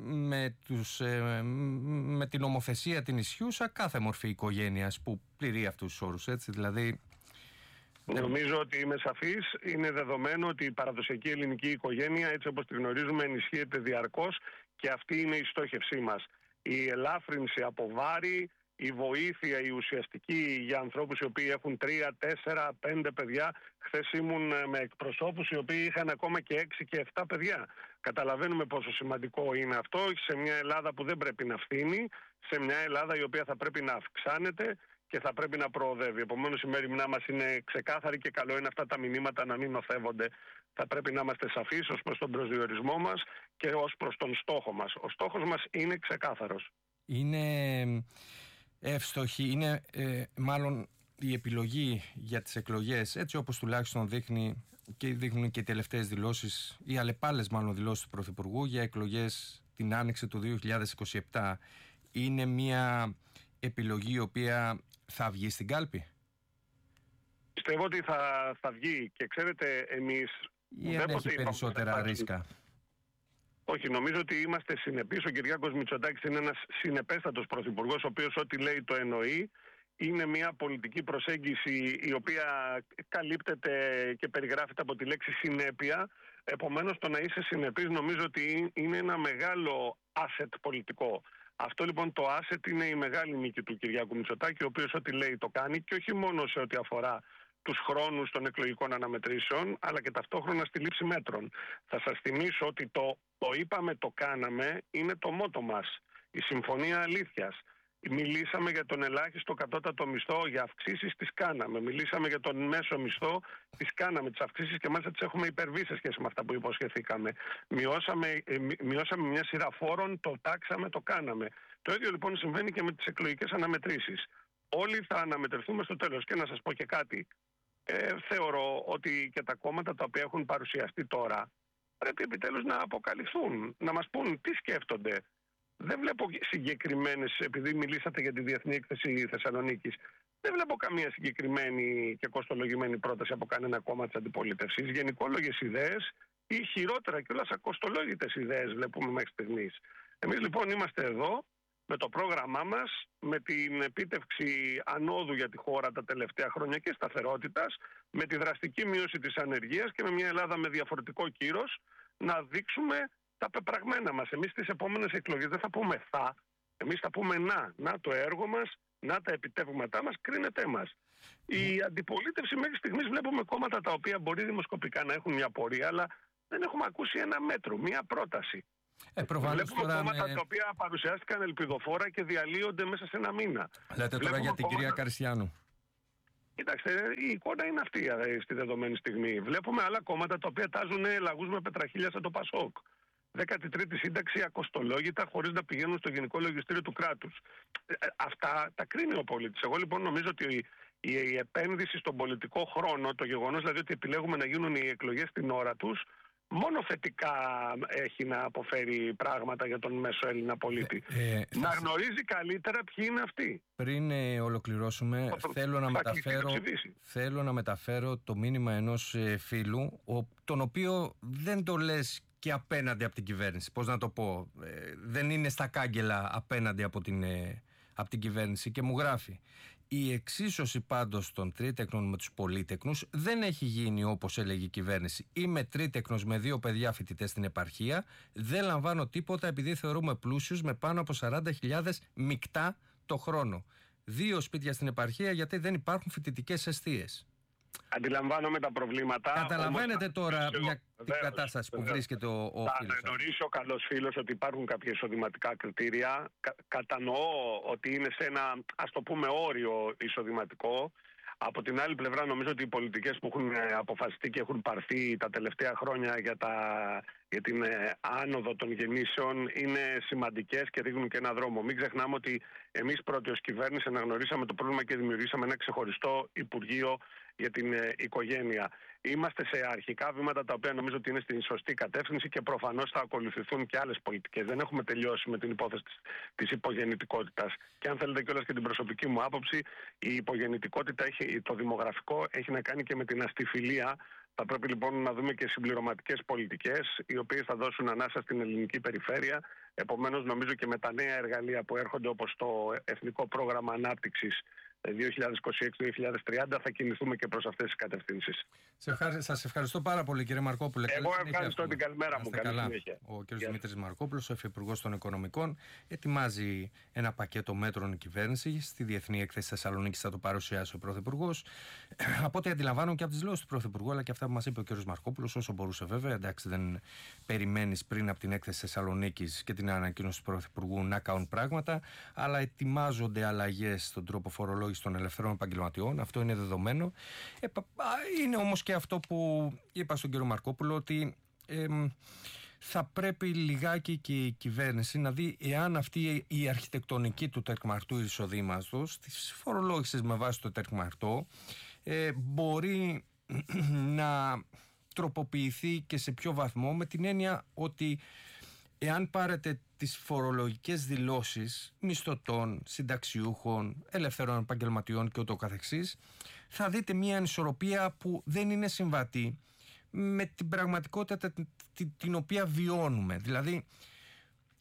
με την νομοθεσία την ισχύουσα κάθε μορφή οικογένειας που πληρεί αυτούς τους όρους, έτσι δηλαδή... Νομίζω ότι είμαι σαφής. Είναι δεδομένο ότι η παραδοσιακή ελληνική οικογένεια έτσι όπως τη γνωρίζουμε ενισχύεται διαρκώς και αυτή είναι η στόχευσή μας. Η ελάφρυνση από βάρη, η βοήθεια, η ουσιαστική για ανθρώπους οι οποίοι έχουν 3, 4, 5 παιδιά. Χθες ήμουν με εκπροσώπους οι οποίοι είχαν ακόμα και 6 και 7 παιδιά. Καταλαβαίνουμε πόσο σημαντικό είναι αυτό σε μια Ελλάδα που δεν πρέπει να φθήνει, σε μια Ελλάδα η οποία θα πρέπει να αυξάνεται και θα πρέπει να προοδεύει. Επομένως η μέριμνά μας είναι ξεκάθαρη και καλό είναι αυτά τα μηνύματα να μην νοθεύονται. Θα πρέπει να είμαστε σαφείς ως προς τον προσδιορισμό μας και ως προς τον στόχο μας. Ο στόχος μας είναι ξεκάθαρος. Είναι εύστοχη, είναι μάλλον η επιλογή για τις εκλογές, έτσι όπως τουλάχιστον δείχνουν και οι τελευταίες δηλώσεις, οι αλλεπάλλες μάλλον δηλώσεις του Πρωθυπουργού για εκλογές την άνοιξη του 2027. Είναι μια επιλογή η οποία θα βγει στην κάλπη? Πιστεύω ότι θα βγει και ξέρετε εμείς... Ή αν έχει περισσότερα ρίσκα? Όχι, νομίζω ότι είμαστε συνεπείς. Ο Κυριάκος Μητσοτάκης είναι ένας συνεπέστατος πρωθυπουργός, ο οποίος ό,τι λέει το εννοεί. είναι μια πολιτική προσέγγιση η οποία καλύπτεται και περιγράφεται από τη λέξη συνέπεια. Επομένως, το να είσαι συνεπής νομίζω ότι είναι ένα μεγάλο asset πολιτικό. Αυτό λοιπόν το asset είναι η μεγάλη νίκη του Κυριάκου Μητσοτάκη, ο οποίος ό,τι λέει το κάνει, και όχι μόνο σε ό,τι αφορά τους χρόνους των εκλογικών αναμετρήσεων, αλλά και ταυτόχρονα στη λήψη μέτρων. Θα σας θυμίσω ότι το είπαμε, το κάναμε, είναι το μότο μας. Η συμφωνία αλήθειας. Μιλήσαμε για τον ελάχιστο κατώτατο μισθό, για αυξήσεις τις κάναμε. Μιλήσαμε για τον μέσο μισθό, τις κάναμε τις αυξήσεις και μάλιστα τις έχουμε υπερβεί σε σχέση με αυτά που υποσχεθήκαμε. Μειώσαμε μια σειρά φόρων, το τάξαμε, το κάναμε. Το ίδιο λοιπόν συμβαίνει και με τις εκλογικές αναμετρήσεις. Όλοι θα αναμετρηθούμε στο τέλος. Και να σας πω και κάτι. Θεωρώ ότι και τα κόμματα τα οποία έχουν παρουσιαστεί τώρα πρέπει επιτέλους να αποκαλυφθούν, να μας πούν τι σκέφτονται. Δεν βλέπω συγκεκριμένες, επειδή μιλήσατε για τη Διεθνή Έκθεση Θεσσαλονίκης, δεν βλέπω καμία συγκεκριμένη και κοστολογημένη πρόταση από κανένα κόμμα της αντιπολίτευσης. Γενικόλογες ιδέες ή χειρότερα κιόλας ακοστολόγητες ιδέες βλέπουμε μέχρι στιγμής. Εμείς λοιπόν είμαστε εδώ με το πρόγραμμά μας, με την επίτευξη ανόδου για τη χώρα τα τελευταία χρόνια και σταθερότητας, με τη δραστική μείωση της ανεργίας και με μια Ελλάδα με διαφορετικό κύρος, να δείξουμε τα πεπραγμένα μας. Εμείς στις επόμενες εκλογές δεν θα πούμε θα, εμείς θα πούμε να το έργο μας, να τα επιτεύγματά μας, κρίνετέ μας. Η αντιπολίτευση μέχρι στιγμής βλέπουμε κόμματα τα οποία μπορεί δημοσκοπικά να έχουν μια πορεία, αλλά δεν έχουμε ακούσει ένα μέτρο, μια πρόταση. Βλέπουμε κόμματα τα οποία παρουσιάστηκαν ελπιδοφόρα και διαλύονται μέσα σε ένα μήνα. Λέτε τώρα για την κυρία Καριστιάνου. Κοιτάξτε, η εικόνα είναι αυτή στη δεδομένη στιγμή. Βλέπουμε άλλα κόμματα τα οποία τάζουν λαγούς με πετραχίλια σαν το Πασόκ. 13η σύνταξη ακοστολόγητα χωρίς να πηγαίνουν στο Γενικό Λογιστήριο του κράτους. Αυτά τα κρίνει ο πολίτης. Εγώ λοιπόν νομίζω ότι η επένδυση στον πολιτικό χρόνο, το γεγονός δηλαδή ότι επιλέγουμε να γίνουν οι εκλογές στην ώρα τους, μόνο θετικά έχει να αποφέρει πράγματα για τον μέσο Έλληνα πολίτη. Να γνωρίζει καλύτερα ποιοι είναι αυτοί. Πριν ολοκληρώσουμε, θέλω να μεταφέρω το μήνυμα ενός φίλου, τον οποίο δεν το λες και απέναντι από την κυβέρνηση. Πώς να το πω, δεν είναι στα κάγκελα απέναντι από την κυβέρνηση, και μου γράφει: η εξίσωση πάντως των τρίτεκνων με τους πολύτεκνους δεν έχει γίνει όπως έλεγε η κυβέρνηση. Είμαι τρίτεκνος με 2 παιδιά φοιτητές στην επαρχία, δεν λαμβάνω τίποτα επειδή θεωρούμε πλούσιους με πάνω από 40.000 μεικτά το χρόνο. 2 σπίτια στην επαρχία γιατί δεν υπάρχουν φοιτητικές εστίες. Αντιλαμβάνομαι τα προβλήματα. Καταλαβαίνετε τώρα την κατάσταση που βρίσκεται ο φίλος. Θα γνωρίσει ο καλός φίλος ότι υπάρχουν κάποια εισοδηματικά κριτήρια. Κατανοώ ότι είναι σε ένα, ας το πούμε, όριο εισοδηματικό. Από την άλλη πλευρά νομίζω ότι οι πολιτικές που έχουν αποφασιστεί και έχουν πάρθει τα τελευταία χρόνια για την άνοδο των γεννήσεων είναι σημαντικές και δείχνουν και έναν δρόμο. Μην ξεχνάμε ότι εμείς πρώτοι ως κυβέρνηση αναγνωρίσαμε το πρόβλημα και δημιουργήσαμε ένα ξεχωριστό Υπουργείο για την οικογένεια. Είμαστε σε αρχικά βήματα τα οποία νομίζω ότι είναι στην σωστή κατεύθυνση και προφανώς θα ακολουθηθούν και άλλες πολιτικές. Δεν έχουμε τελειώσει με την υπόθεση της υπογεννητικότητας. Και αν θέλετε κιόλας και την προσωπική μου άποψη, η υπογεννητικότητα, το δημογραφικό, έχει να κάνει και με την αστιφιλία. Θα πρέπει λοιπόν να δούμε και συμπληρωματικές πολιτικές, οι οποίες θα δώσουν ανάσα στην ελληνική περιφέρεια. Επομένως, νομίζω και με τα νέα εργαλεία που έρχονται, όπως το Εθνικό Πρόγραμμα Ανάπτυξης 2026-2030, θα κινηθούμε και προς αυτές τις κατευθύνσεις. Σας ευχαριστώ πάρα πολύ, κύριε Μαρκόπουλε. Εγώ ευχαριστώ, την καλημέρα μου. Καλή συνέχεια. Ο κ. Δημήτρης Μαρκόπουλος, ο Υφυπουργός των Οικονομικών, ετοιμάζει ένα πακέτο μέτρων η κυβέρνηση. Στη Διεθνή Έκθεση Θεσσαλονίκης θα το παρουσιάσει ο Πρωθυπουργός. Από ό,τι αντιλαμβάνω και από τις δηλώσεις του Πρωθυπουργού, αλλά και αυτά που μας είπε ο κ. Μαρκόπουλος, όσο μπορούσε βέβαια. Εντάξει, δεν περιμένεις πριν από την Έκθεση Θεσσαλονίκης και την ανακοίνωση του Πρωθυπουργού να κάνουν πράγματα, αλλά ετοιμάζονται αλλαγές στον τρόπο φορολόγησης των ελευθερών επαγγελματιών. Αυτό είναι δεδομένο. Είναι όμως και αυτό που είπα στον κύριο Μαρκόπουλο, ότι θα πρέπει λιγάκι και η κυβέρνηση να δει εάν αυτή η αρχιτεκτονική του τεκμαρτού εισοδήματος, της φορολόγησης με βάση το τεκμαρτό, μπορεί να τροποποιηθεί και σε ποιο βαθμό, με την έννοια ότι εάν πάρετε τις φορολογικές δηλώσεις μισθωτών, συνταξιούχων, ελευθερών επαγγελματιών και ούτω καθεξής, θα δείτε μια ανισορροπία που δεν είναι συμβατή με την πραγματικότητα την οποία βιώνουμε. Δηλαδή,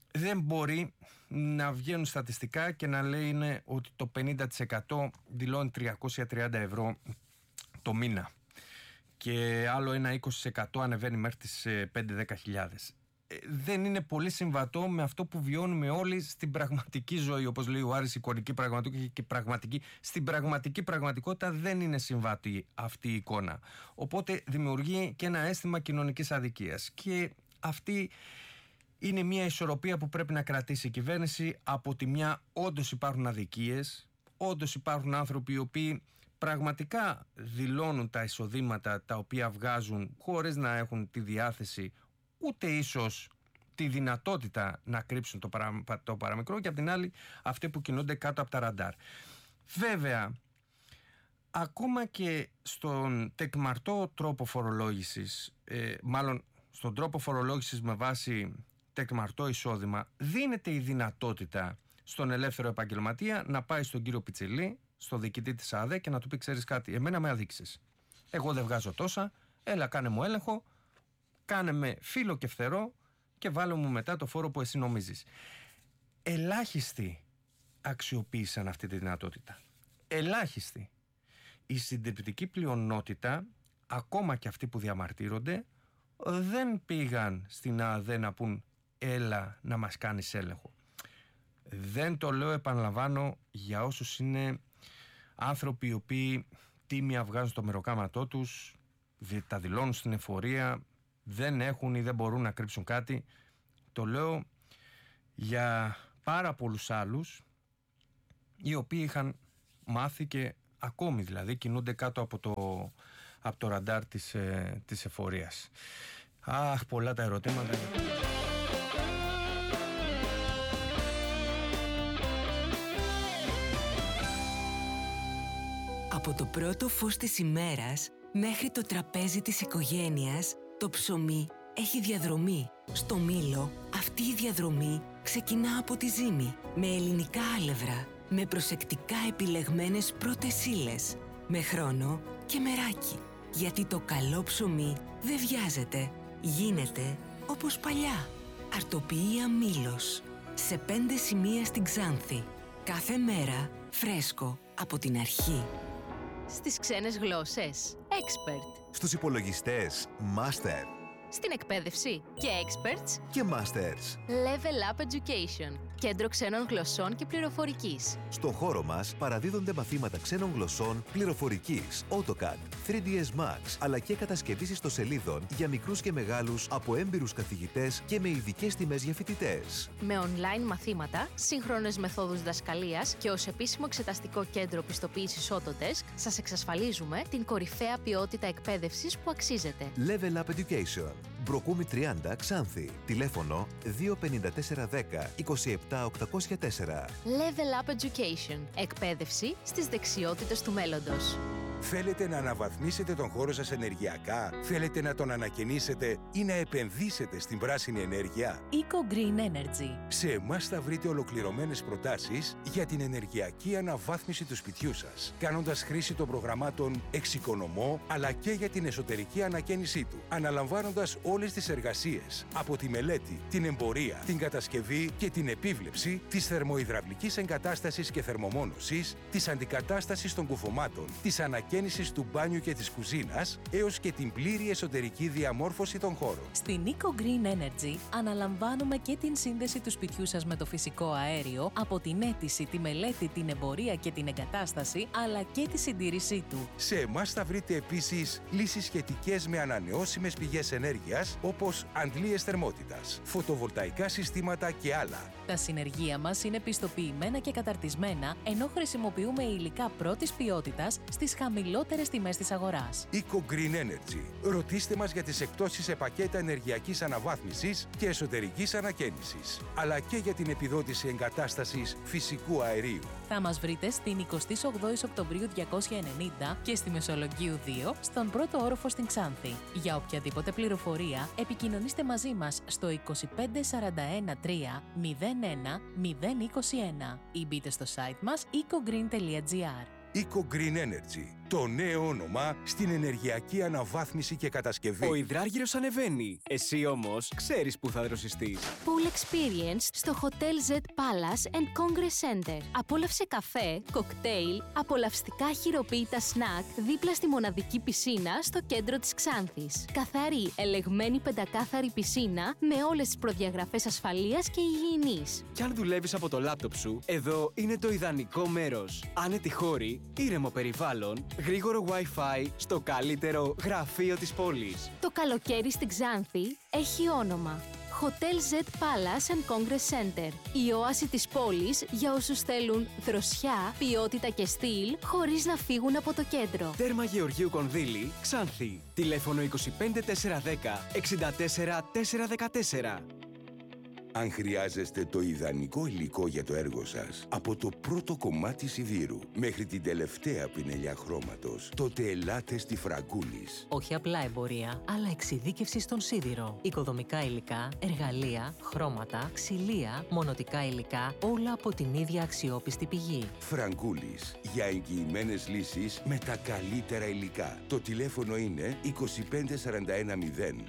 δεν μπορεί να βγαίνουν στατιστικά και να λέει είναι ότι το 50% δηλώνει 330 ευρώ το μήνα και άλλο ένα 20% ανεβαίνει μέχρι τις 5-10 χιλιάδες. Δεν είναι πολύ συμβατό με αυτό που βιώνουμε όλοι στην πραγματική ζωή, όπως λέει ο Άρης, εικονική πραγματικότητα και πραγματική. Στην πραγματική πραγματικότητα δεν είναι συμβατή αυτή η εικόνα. Οπότε δημιουργεί και ένα αίσθημα κοινωνικής αδικίας. Και αυτή είναι μια ισορροπία που πρέπει να κρατήσει η κυβέρνηση. Από τη μια, όντως υπάρχουν αδικίες, όντως υπάρχουν άνθρωποι οι οποίοι πραγματικά δηλώνουν τα εισοδήματα τα οποία βγάζουν χωρίς να έχουν τη διάθεση ούτε ίσως τη δυνατότητα να κρύψουν το παραμικρό, και απ' την άλλη αυτοί που κινούνται κάτω από τα ραντάρ. Βέβαια, ακόμα και στον τεκμαρτό τρόπο φορολόγησης, μάλλον στον τρόπο φορολόγησης με βάση τεκμαρτό εισόδημα, δίνεται η δυνατότητα στον ελεύθερο επαγγελματία να πάει στον κύριο Πιτσιλή, στο διοικητή της ΑΔΕ, και να του πει: ξέρεις κάτι, εμένα με αδίκησες. Εγώ δεν βγάζω τόσα, έλα κάνε μου έλεγχο, κάνε με φύλλο και φτερό και βάλε μου μετά το φόρο που εσύ νομίζεις. Ελάχιστοι αξιοποίησαν αυτή τη δυνατότητα. Ελάχιστοι. Η συντριπτική πλειονότητα, ακόμα και αυτοί που διαμαρτύρονται, δεν πήγαν στην ΑΔΕ να πούν έλα να μας κάνεις έλεγχο. Δεν το λέω, επαναλαμβάνω, για όσους είναι άνθρωποι οι οποίοι τίμια βγάζουν το μεροκάματό τους, τα δηλώνουν στην εφορία, δεν έχουν ή δεν μπορούν να κρύψουν κάτι. Το λέω για πάρα πολλούς άλλους οι οποίοι είχαν μάθει και ακόμη δηλαδή κινούνται κάτω από το ραντάρ της εφορίας. Αχ, πολλά τα ερωτήματα. Από το πρώτο φως της ημέρας μέχρι το τραπέζι της οικογένειας, το ψωμί έχει διαδρομή. Στο Μήλο αυτή η διαδρομή ξεκινά από τη ζύμη, με ελληνικά άλευρα, με προσεκτικά επιλεγμένες πρώτες ύλες, με χρόνο και μεράκι. Γιατί το καλό ψωμί δεν βιάζεται, γίνεται όπως παλιά. Αρτοποιία Μήλος, σε 5 σημεία στην Ξάνθη. Κάθε μέρα φρέσκο από την αρχή. Στις ξένες γλώσσες, Expert. Στους υπολογιστές, Master. Στην εκπαίδευση και Experts και Masters. Level Up Education. Κέντρο ξένων γλωσσών και πληροφορικής. Στο χώρο μας παραδίδονται μαθήματα ξένων γλωσσών, πληροφορικής, AutoCAD, 3ds Max, αλλά και κατασκευής ιστοσελίδων για μικρούς και μεγάλους από έμπειρους καθηγητές και με ειδικές τιμές για φοιτητές. Με online μαθήματα, σύγχρονες μεθόδους διδασκαλίας και ως επίσημο εξεταστικό κέντρο πιστοποίησης Autodesk, σας εξασφαλίζουμε την κορυφαία ποιότητα εκπαίδευσης που αξίζετε. Level Up Education. Μπροκούμι 30, Ξάνθη. Τηλέφωνο 25410 27804. Level Up Education. Εκπαίδευση στις δεξιότητες του μέλλοντος. Θέλετε να αναβαθμίσετε τον χώρο σας ενεργειακά? Θέλετε να τον ανακαινήσετε ή να επενδύσετε στην πράσινη ενέργεια? Eco Green Energy. Σε εμάς θα βρείτε ολοκληρωμένες προτάσεις για την ενεργειακή αναβάθμιση του σπιτιού σας, κάνοντας χρήση των προγραμμάτων Εξοικονομώ, αλλά και για την εσωτερική ανακαίνισή του, αναλαμβάνοντας όλες τις εργασίες, από τη μελέτη, την εμπορία, την κατασκευή και την επίβλεψη της θερμοϊδραυλικής εγκατάστασης και θερμομόνωσης, της αντικατάστασης των κουφωμάτων, της ανακαίνισης του μπάνιου και της κουζίνας, έως και την πλήρη εσωτερική διαμόρφωση των χώρων. Στην Eco Green Energy αναλαμβάνουμε και την σύνδεση του σπιτιού σας με το φυσικό αέριο, από την αίτηση, τη μελέτη, την εμπορία και την εγκατάσταση, αλλά και τη συντήρησή του. Σε εμάς θα βρείτε επίσης λύσεις σχετικές με ανανεώσιμες πηγές ενέργειας, όπως αντλίες θερμότητας, φωτοβολταϊκά συστήματα και άλλα. Τα συνεργεία μας είναι πιστοποιημένα και καταρτισμένα, ενώ χρησιμοποιούμε υλικά πρώτης ποιότητας στις χαμηλότερες τιμές της αγοράς. Eco Green Energy. Ρωτήστε μας για τις εκπτώσεις σε πακέτα ενεργειακής αναβάθμισης και εσωτερικής ανακαίνισης, αλλά και για την επιδότηση εγκατάστασης φυσικού αερίου. Θα μας βρείτε στην 28 Οκτωβρίου 290 και στη Μεσολογγίου 2, στον πρώτο όροφο στην Ξάνθη. Για οποιαδήποτε πληροφορία, επικοινωνήστε μαζί μας στο 2541 3 01 021 ή μπείτε στο site μας ecogreen.gr. Eco Green Energy. Το νέο όνομα στην ενεργειακή αναβάθμιση και κατασκευή. Ο υδράργυρος ανεβαίνει. Εσύ όμως ξέρεις που θα δροσιστείς. Pool Experience στο Hotel Z Palace and Congress Center. Απόλαυσε καφέ, κοκτέιλ, απολαυστικά χειροποίητα σνακ δίπλα στη μοναδική πισίνα στο κέντρο της Ξάνθης. Καθαρή, ελεγμένη πεντακάθαρη πισίνα με όλες τις προδιαγραφές ασφαλείας και υγιεινής. Κι αν δουλεύεις από το λάπτοπ σου, εδώ είναι το ιδανικό μέρος. Άνετοι χώροι, ήρεμο περιβάλλον, γρήγορο Wi-Fi στο καλύτερο γραφείο της πόλης. Το καλοκαίρι στην Ξάνθη έχει όνομα. Hotel Z Palace and Congress Center. Η όαση της πόλης για όσους θέλουν δροσιά, ποιότητα και στυλ χωρίς να φύγουν από το κέντρο. Τέρμα Γεωργίου Κονδύλη, Ξάνθη. Τηλέφωνο 25410 64414. Αν χρειάζεστε το ιδανικό υλικό για το έργο σας, από το πρώτο κομμάτι σιδήρου μέχρι την τελευταία πινελιά χρώματος, τότε ελάτε στη Φραγκούλης. Όχι απλά εμπορία, αλλά εξειδίκευση στον σίδηρο. Οικοδομικά υλικά, εργαλεία, χρώματα, ξυλία, μονοτικά υλικά, όλα από την ίδια αξιόπιστη πηγή. Φραγκούλης, για εγγυημένες λύσεις με τα καλύτερα υλικά. Το τηλέφωνο είναι 25410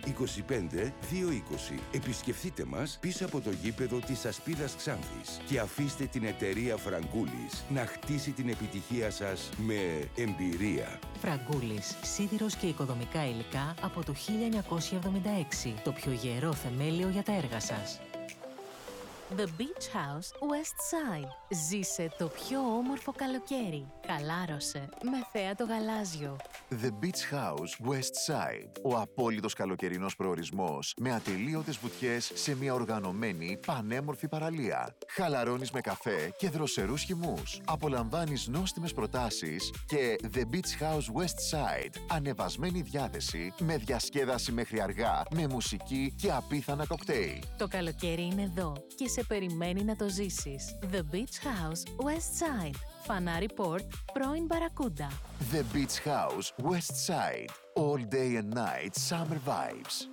25220. Επισκεφτείτε μας πίσω από το γήπεδο της Ασπίδας Ξάνθης και αφήστε την εταιρεία Φραγκούλης να χτίσει την επιτυχία σας με εμπειρία. Φραγκούλης, σίδηρος και οικοδομικά υλικά από το 1976. Το πιο γερό θεμέλιο για τα έργα σας. The Beach House West Side. Ζήσε το πιο όμορφο καλοκαίρι. Χαλάρωσε με θέα το γαλάζιο. The Beach House West Side. Ο απόλυτος καλοκαιρινός προορισμός με ατελείωτες βουτιές σε μια οργανωμένη πανέμορφη παραλία. Χαλαρώνεις με καφέ και δροσερούς χυμούς. Απολαμβάνεις νόστιμες προτάσεις και The Beach House West Side. Ανεβασμένη διάθεση με διασκέδαση μέχρι αργά, με μουσική και απίθανα κοκτέιλ. Το καλοκαίρι είναι εδώ και σε περιμένει να το ζήσεις. The Beach House West Side. Φανάρι Port, πρώην Μπαρακούντα. The Beach House West Side. All day and night summer vibes.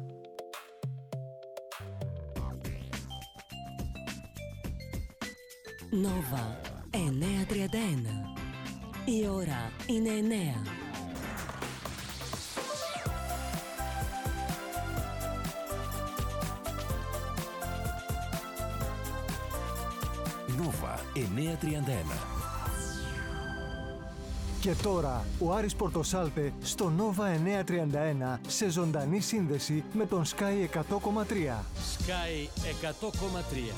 Νόβα 9:31. Η ώρα είναι 9. Νόβα 9:31. Και τώρα ο Άρης Πορτοσάλτε στο Νόβα 931 σε ζωντανή σύνδεση με τον Sky 100,3. Sky 100,3.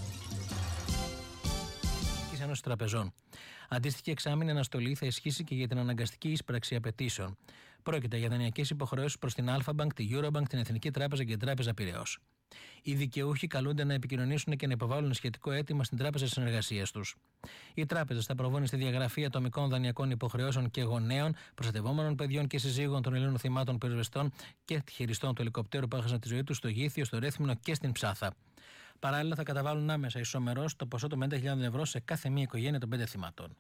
Της Ένωσης Τραπεζών. Αντίστοιχη εξάμηνη αναστολή θα ισχύσει και για την αναγκαστική ίσπραξη απαιτήσεων. Πρόκειται για δανειακές υποχρεώσεις προς την Alpha Bank, τη Eurobank, την Εθνική Τράπεζα και την Τράπεζα Πειραιώς. Οι δικαιούχοι καλούνται να επικοινωνήσουν και να υποβάλουν σχετικό αίτημα στην Τράπεζα Συνεργασίας τους. Οι τράπεζες θα προβούν στη διαγραφή ατομικών δανειακών υποχρεώσεων και γονέων, προστατευόμενων παιδιών και συζύγων των Ελλήνων θυμάτων πυροσβεστών και χειριστών του ελικοπτέρου που έχασαν τη ζωή τους στο Γήθιο, στο Ρέθυμνο και στην Ψάθα. Παράλληλα, θα καταβάλουν άμεσα ισομερώς το ποσό των 50.000 ευρώ σε κάθε μία οικογένεια των 5 θυμάτων.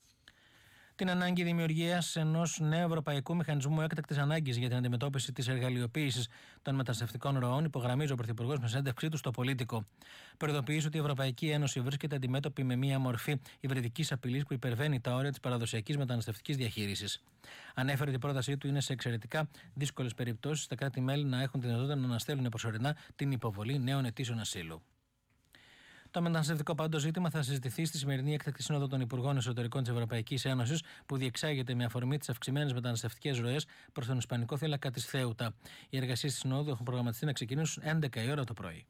Την ανάγκη δημιουργίας ενός νέου ευρωπαϊκού μηχανισμού έκτακτης ανάγκης για την αντιμετώπιση της εργαλειοποίησης των μεταναστευτικών ροών υπογραμμίζει ο Πρωθυπουργός με συνέντευξή του στο Πολίτικο. Προειδοποιεί ότι η Ευρωπαϊκή Ένωση βρίσκεται αντιμέτωπη με μία μορφή υβριδικής απειλής που υπερβαίνει τα όρια της παραδοσιακής μεταναστευτικής διαχείρισης. Ανέφερε ότι η πρότασή του είναι σε εξαιρετικά δύσκολες περιπτώσεις τα κράτη-μέλη να έχουν τη δυνατότητα να αναστέλουν προσωρινά την υποβολή νέων αιτήσεων ασύλου. Το μεταναστευτικό πάντως ζήτημα θα συζητηθεί στη σημερινή έκτακτη σύνοδο των Υπουργών Εσωτερικών της Ευρωπαϊκής Ένωσης, που διεξάγεται με αφορμή τις αυξημένες μεταναστευτικές ροές προς τον Ισπανικό θύλακα της Θέουτα. Οι εργασίες της Συνόδου έχουν προγραμματιστεί να ξεκινήσουν 11 η ώρα το πρωί.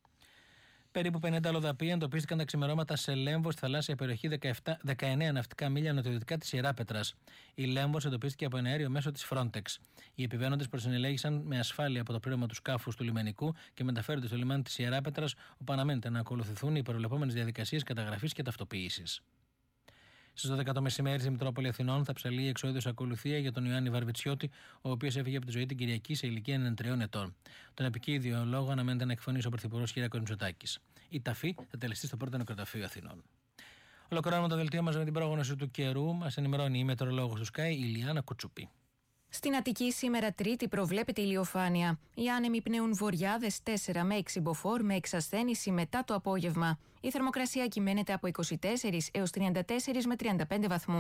Περίπου 50 αλλοδαποί εντοπίστηκαν τα ξημερώματα σε Λέμβο, στη θαλάσσια περιοχή 19 ναυτικά μίλια νοτιοδυτικά της Ιεράπετρας. Η Λέμβος εντοπίστηκε από ένα αέριο μέσω της Frontex. Οι επιβαίνοντες προσενηλέγησαν με ασφάλεια από το πλήρωμα του σκάφους του λιμενικού και μεταφέρονται στο λιμάνι της Ιεράπετρας, όπου αναμένεται να ακολουθηθούν οι προβλεπόμενες διαδικασίες καταγραφής και ταυτοποίησης. Στις 12 το μεσημέρι στη Μητρόπολη Αθηνών θα ψαλεί η εξόδιος ακολουθία για τον Ιωάννη Βαρβιτσιώτη, ο οποίος έφυγε από τη ζωή την Κυριακή σε ηλικία 93 ετών. Τον επικίδιο λόγο αναμένεται να εκφωνήσει ο Πρωθυπουργός Κυριάκος Μητσοτάκης. Η ταφή θα τελεστεί στο πρώτο νεκροταφείο Αθηνών. Ολοκληρώνουμε το δελτίο μας με την πρόγνωση του καιρού. Μας ενημερώνει η μετεωρολόγος του Sky, η Λιάννα Κουτσουπή. Στην Αττική σήμερα Τρίτη προβλέπεται ηλιοφάνεια. Οι άνεμοι πνέουν βορειάδες 4 με 6 μποφόρ με εξασθένηση μετά το απόγευμα. Η θερμοκρασία κυμαίνεται από 24 έως 34 με 35 βαθμούς.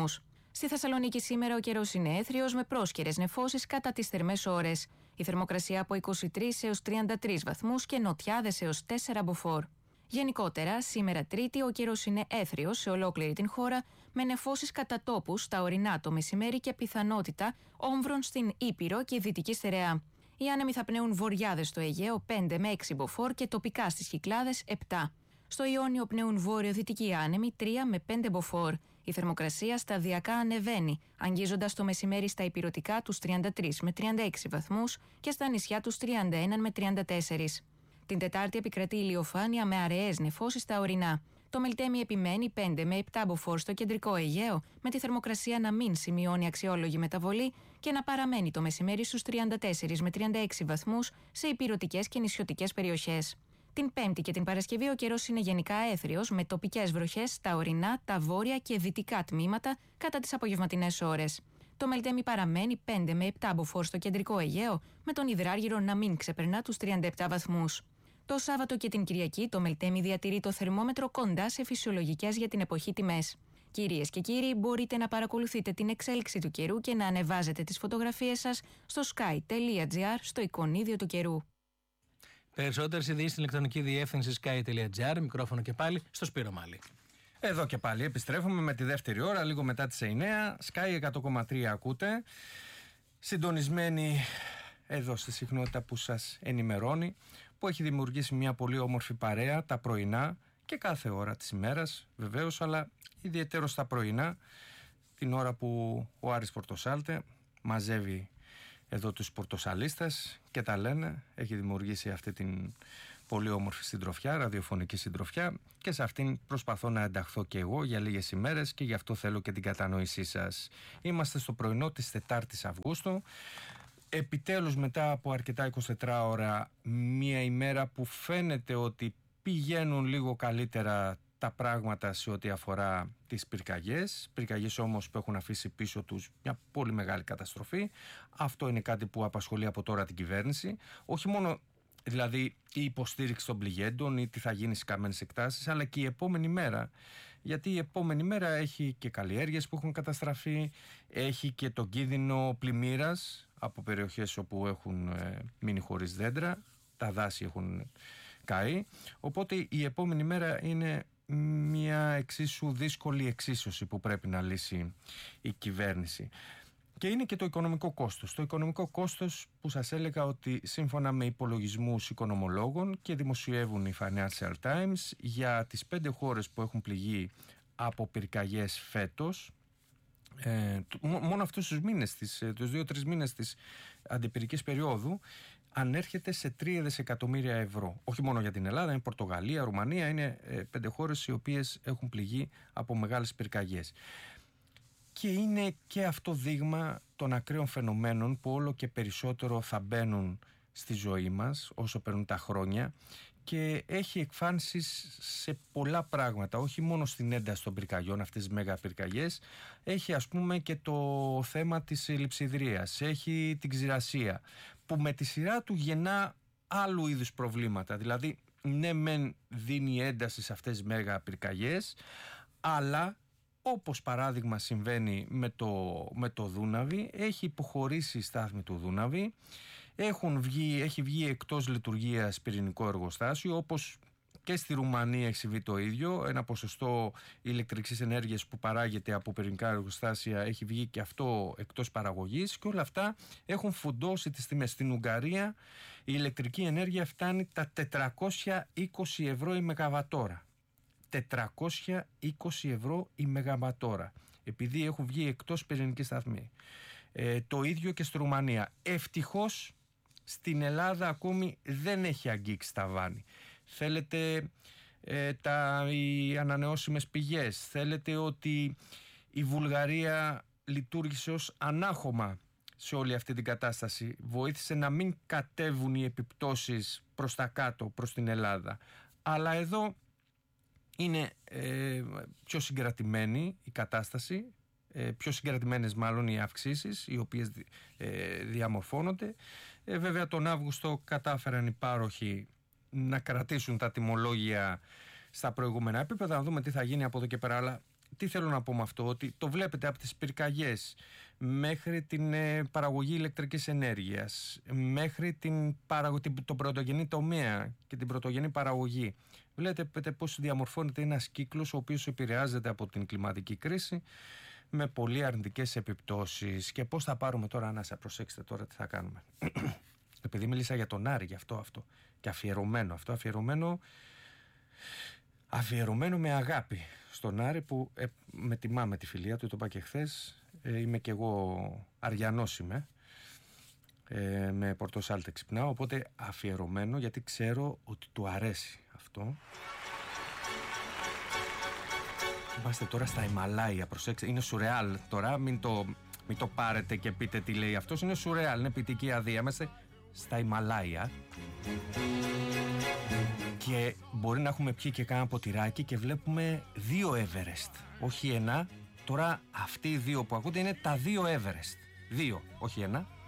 Στη Θεσσαλονίκη σήμερα ο καιρός είναι έθριος με πρόσκαιρες νεφώσεις κατά τις θερμές ώρες. Η θερμοκρασία από 23 έως 33 βαθμούς και νοτιάδες έως 4 μποφόρ. Γενικότερα, σήμερα Τρίτη ο καιρός είναι έθριος σε ολόκληρη την χώρα, με νεφώσεις κατά τόπους στα ορεινά το μεσημέρι και πιθανότητα όμβρων στην Ήπειρο και Δυτική Στερεά. Οι άνεμοι θα πνέουν βορειάδες στο Αιγαίο 5 με 6 μποφόρ και τοπικά στις Κυκλάδες 7. Στο Ιόνιο πνέουν βόρειο-δυτικοί άνεμοι 3 με 5 μποφόρ. Η θερμοκρασία σταδιακά ανεβαίνει, αγγίζοντας το μεσημέρι στα ηπειρωτικά τους 33 με 36 βαθμούς και στα νησιά τους 31 με 34. Την Τετάρτη επικρατεί ηλιοφάνεια με αραιές νεφώσεις στα ορεινά. Το Μελτέμι επιμένει 5 με 7 μποφόρ στο κεντρικό Αιγαίο, με τη θερμοκρασία να μην σημειώνει αξιόλογη μεταβολή και να παραμένει το μεσημέρι στους 34 με 36 βαθμούς σε ηπειρωτικές και νησιωτικές περιοχές. Την Πέμπτη και την Παρασκευή ο καιρός είναι γενικά έθριος, με τοπικές βροχές στα ορεινά, τα βόρεια και δυτικά τμήματα κατά τις απογευματινές ώρες. Το Μελτέμι παραμένει 5 με 7 μποφόρ στο κεντρικό Αιγαίο, με τον Υδράργυρο να μην ξεπερνά τους 37 βαθμούς. Το Σάββατο και την Κυριακή το Μελτέμι διατηρεί το θερμόμετρο κοντά σε φυσιολογικές για την εποχή τιμές. Κυρίες και κύριοι, μπορείτε να παρακολουθείτε την εξέλιξη του καιρού και να ανεβάζετε τις φωτογραφίες σας στο sky.gr στο εικονίδιο του καιρού. Περισσότερες ειδήσεις στην ηλεκτρονική διεύθυνση sky.gr. Μικρόφωνο και πάλι στο Σπύρο Μάλη. Εδώ και πάλι επιστρέφουμε με τη δεύτερη ώρα, λίγο μετά τις 9. Sky 100,3 ακούτε. Συντονισμένοι εδώ στη συχνότητα που σας ενημερώνει, που έχει δημιουργήσει μια πολύ όμορφη παρέα τα πρωινά και κάθε ώρα της ημέρας βεβαίως, αλλά ιδιαιτέρως τα πρωινά, την ώρα που ο Άρης Πορτοσάλτε μαζεύει εδώ τους πορτοσαλίστες και τα λένε. Έχει δημιουργήσει αυτή την πολύ όμορφη συντροφιά, ραδιοφωνική συντροφιά, και σε αυτήν προσπαθώ να ενταχθώ και εγώ για λίγες ημέρες και γι' αυτό θέλω και την κατανόησή σας. Είμαστε στο πρωινό της 4ης Αυγούστου. Επιτέλους μετά από αρκετά 24 ώρα, μια ημέρα που φαίνεται ότι πηγαίνουν λίγο καλύτερα τα πράγματα σε ό,τι αφορά τις πυρκαγιές όμως που έχουν αφήσει πίσω τους μια πολύ μεγάλη καταστροφή. Αυτό είναι κάτι που απασχολεί από τώρα την κυβέρνηση, όχι μόνο δηλαδή η υποστήριξη των πληγέντων ή τι θα γίνει στις καμένες εκτάσεις, αλλά και η επόμενη μέρα, γιατί η επόμενη μέρα έχει και καλλιέργειες που έχουν καταστραφεί, έχει και τον κίνδυνο πλημμύρας από περιοχές όπου έχουν μείνει χωρίς δέντρα, τα δάση έχουν καεί, οπότε η επόμενη μέρα είναι μια εξίσου δύσκολη εξίσωση που πρέπει να λύσει η κυβέρνηση. Και είναι και το οικονομικό κόστος. Το οικονομικό κόστος που σας έλεγα ότι σύμφωνα με υπολογισμούς οικονομολόγων και δημοσιεύουν οι Financial Times για τις 5 χώρες που έχουν πληγεί από πυρκαγιές φέτος, μόνο αυτούς τους μήνες, τους 2-3 μήνες της αντιπυρικής περίοδου, ανέρχεται σε 3 δισεκατομμύρια ευρώ. Όχι μόνο για την Ελλάδα, είναι Πορτογαλία, Ρουμανία, είναι 5 χώρες οι οποίες έχουν πληγεί από μεγάλες πυρκαγιές. Και είναι και αυτό δείγμα των ακραίων φαινομένων που όλο και περισσότερο θα μπαίνουν στη ζωή μας όσο περνούν τα χρόνια, και έχει εκφάνσεις σε πολλά πράγματα, όχι μόνο στην ένταση των πυρκαγιών, αυτές τις μέγα πυρκαγιές. Έχει ας πούμε και το θέμα της λειψιδρίας, έχει την ξηρασία, που με τη σειρά του γεννά άλλου είδους προβλήματα. Δηλαδή ναι μεν δίνει ένταση σε αυτές τις μέγα πυρκαγιές, αλλά όπως παράδειγμα συμβαίνει με το Δούναβι, έχει υποχωρήσει η στάθμη του Δούναβι, έχει βγει εκτός λειτουργίας πυρηνικό εργοστάσιο, όπως και στη Ρουμανία έχει συμβεί το ίδιο. Ένα ποσοστό ηλεκτρικής ενέργειας που παράγεται από πυρηνικά εργοστάσια έχει βγει και αυτό εκτός παραγωγής, και όλα αυτά έχουν φουντώσει τις τιμές. Στην Ουγγαρία η ηλεκτρική ενέργεια φτάνει τα 420 ευρώ η μεγαβατόρα. 420 ευρώ η μεγαβατόρα, επειδή έχουν βγει εκτός πυρηνική σταθμή. Το ίδιο και στη Ρουμανία. Ευτυχώς στην Ελλάδα ακόμη δεν έχει αγγίξει ταβάνι. Θέλετε οι ανανεώσιμες πηγές, θέλετε ότι η Βουλγαρία λειτουργήσε ως ανάχωμα σε όλη αυτή την κατάσταση, βοήθησε να μην κατέβουν οι επιπτώσεις προς τα κάτω, προς την Ελλάδα. Αλλά εδώ είναι πιο συγκρατημένη η κατάσταση, πιο συγκρατημένες μάλλον οι αυξήσεις οι οποίες διαμορφώνονται. Βέβαια τον Αύγουστο κατάφεραν οι πάροχοι να κρατήσουν τα τιμολόγια στα προηγούμενα επίπεδα, να δούμε τι θα γίνει από εδώ και πέρα, αλλά τι θέλω να πω με αυτό, ότι το βλέπετε από τις πυρκαγιές μέχρι την παραγωγή ηλεκτρικής ενέργειας, μέχρι το πρωτογενή τομέα και την πρωτογενή παραγωγή. Βλέπετε πώς διαμορφώνεται ένας κύκλος ο οποίος επηρεάζεται από την κλιματική κρίση με πολύ αρνητικές επιπτώσεις. Και πώς θα πάρουμε τώρα, ανάσα, προσέξτε τώρα τι θα κάνουμε. Επειδή μίλησα για τον Άρη, γι' αυτό και αφιερωμένο με αγάπη στον Άρη που με τιμά με τη φιλία του, το είπα και χθες. Είμαι κι εγώ Αριανός είμαι, με Πορτοσάλτε ξυπνάω, οπότε αφιερωμένο γιατί ξέρω ότι του αρέσει αυτό. Είμαστε τώρα στα Ιμαλάια, προσέξτε, είναι σουρεάλ τώρα, μην το πάρετε και πείτε τι λέει αυτός, είναι σουρεάλ, είναι ποιητική αδεία, είμαστε στα Ιμαλάια και μπορεί να έχουμε πιει και κάνα ποτηράκι και βλέπουμε 2 Everest, όχι ένα. Τώρα αυτοί οι 2 που ακούτε είναι τα 2 Everest, 2, όχι ένα.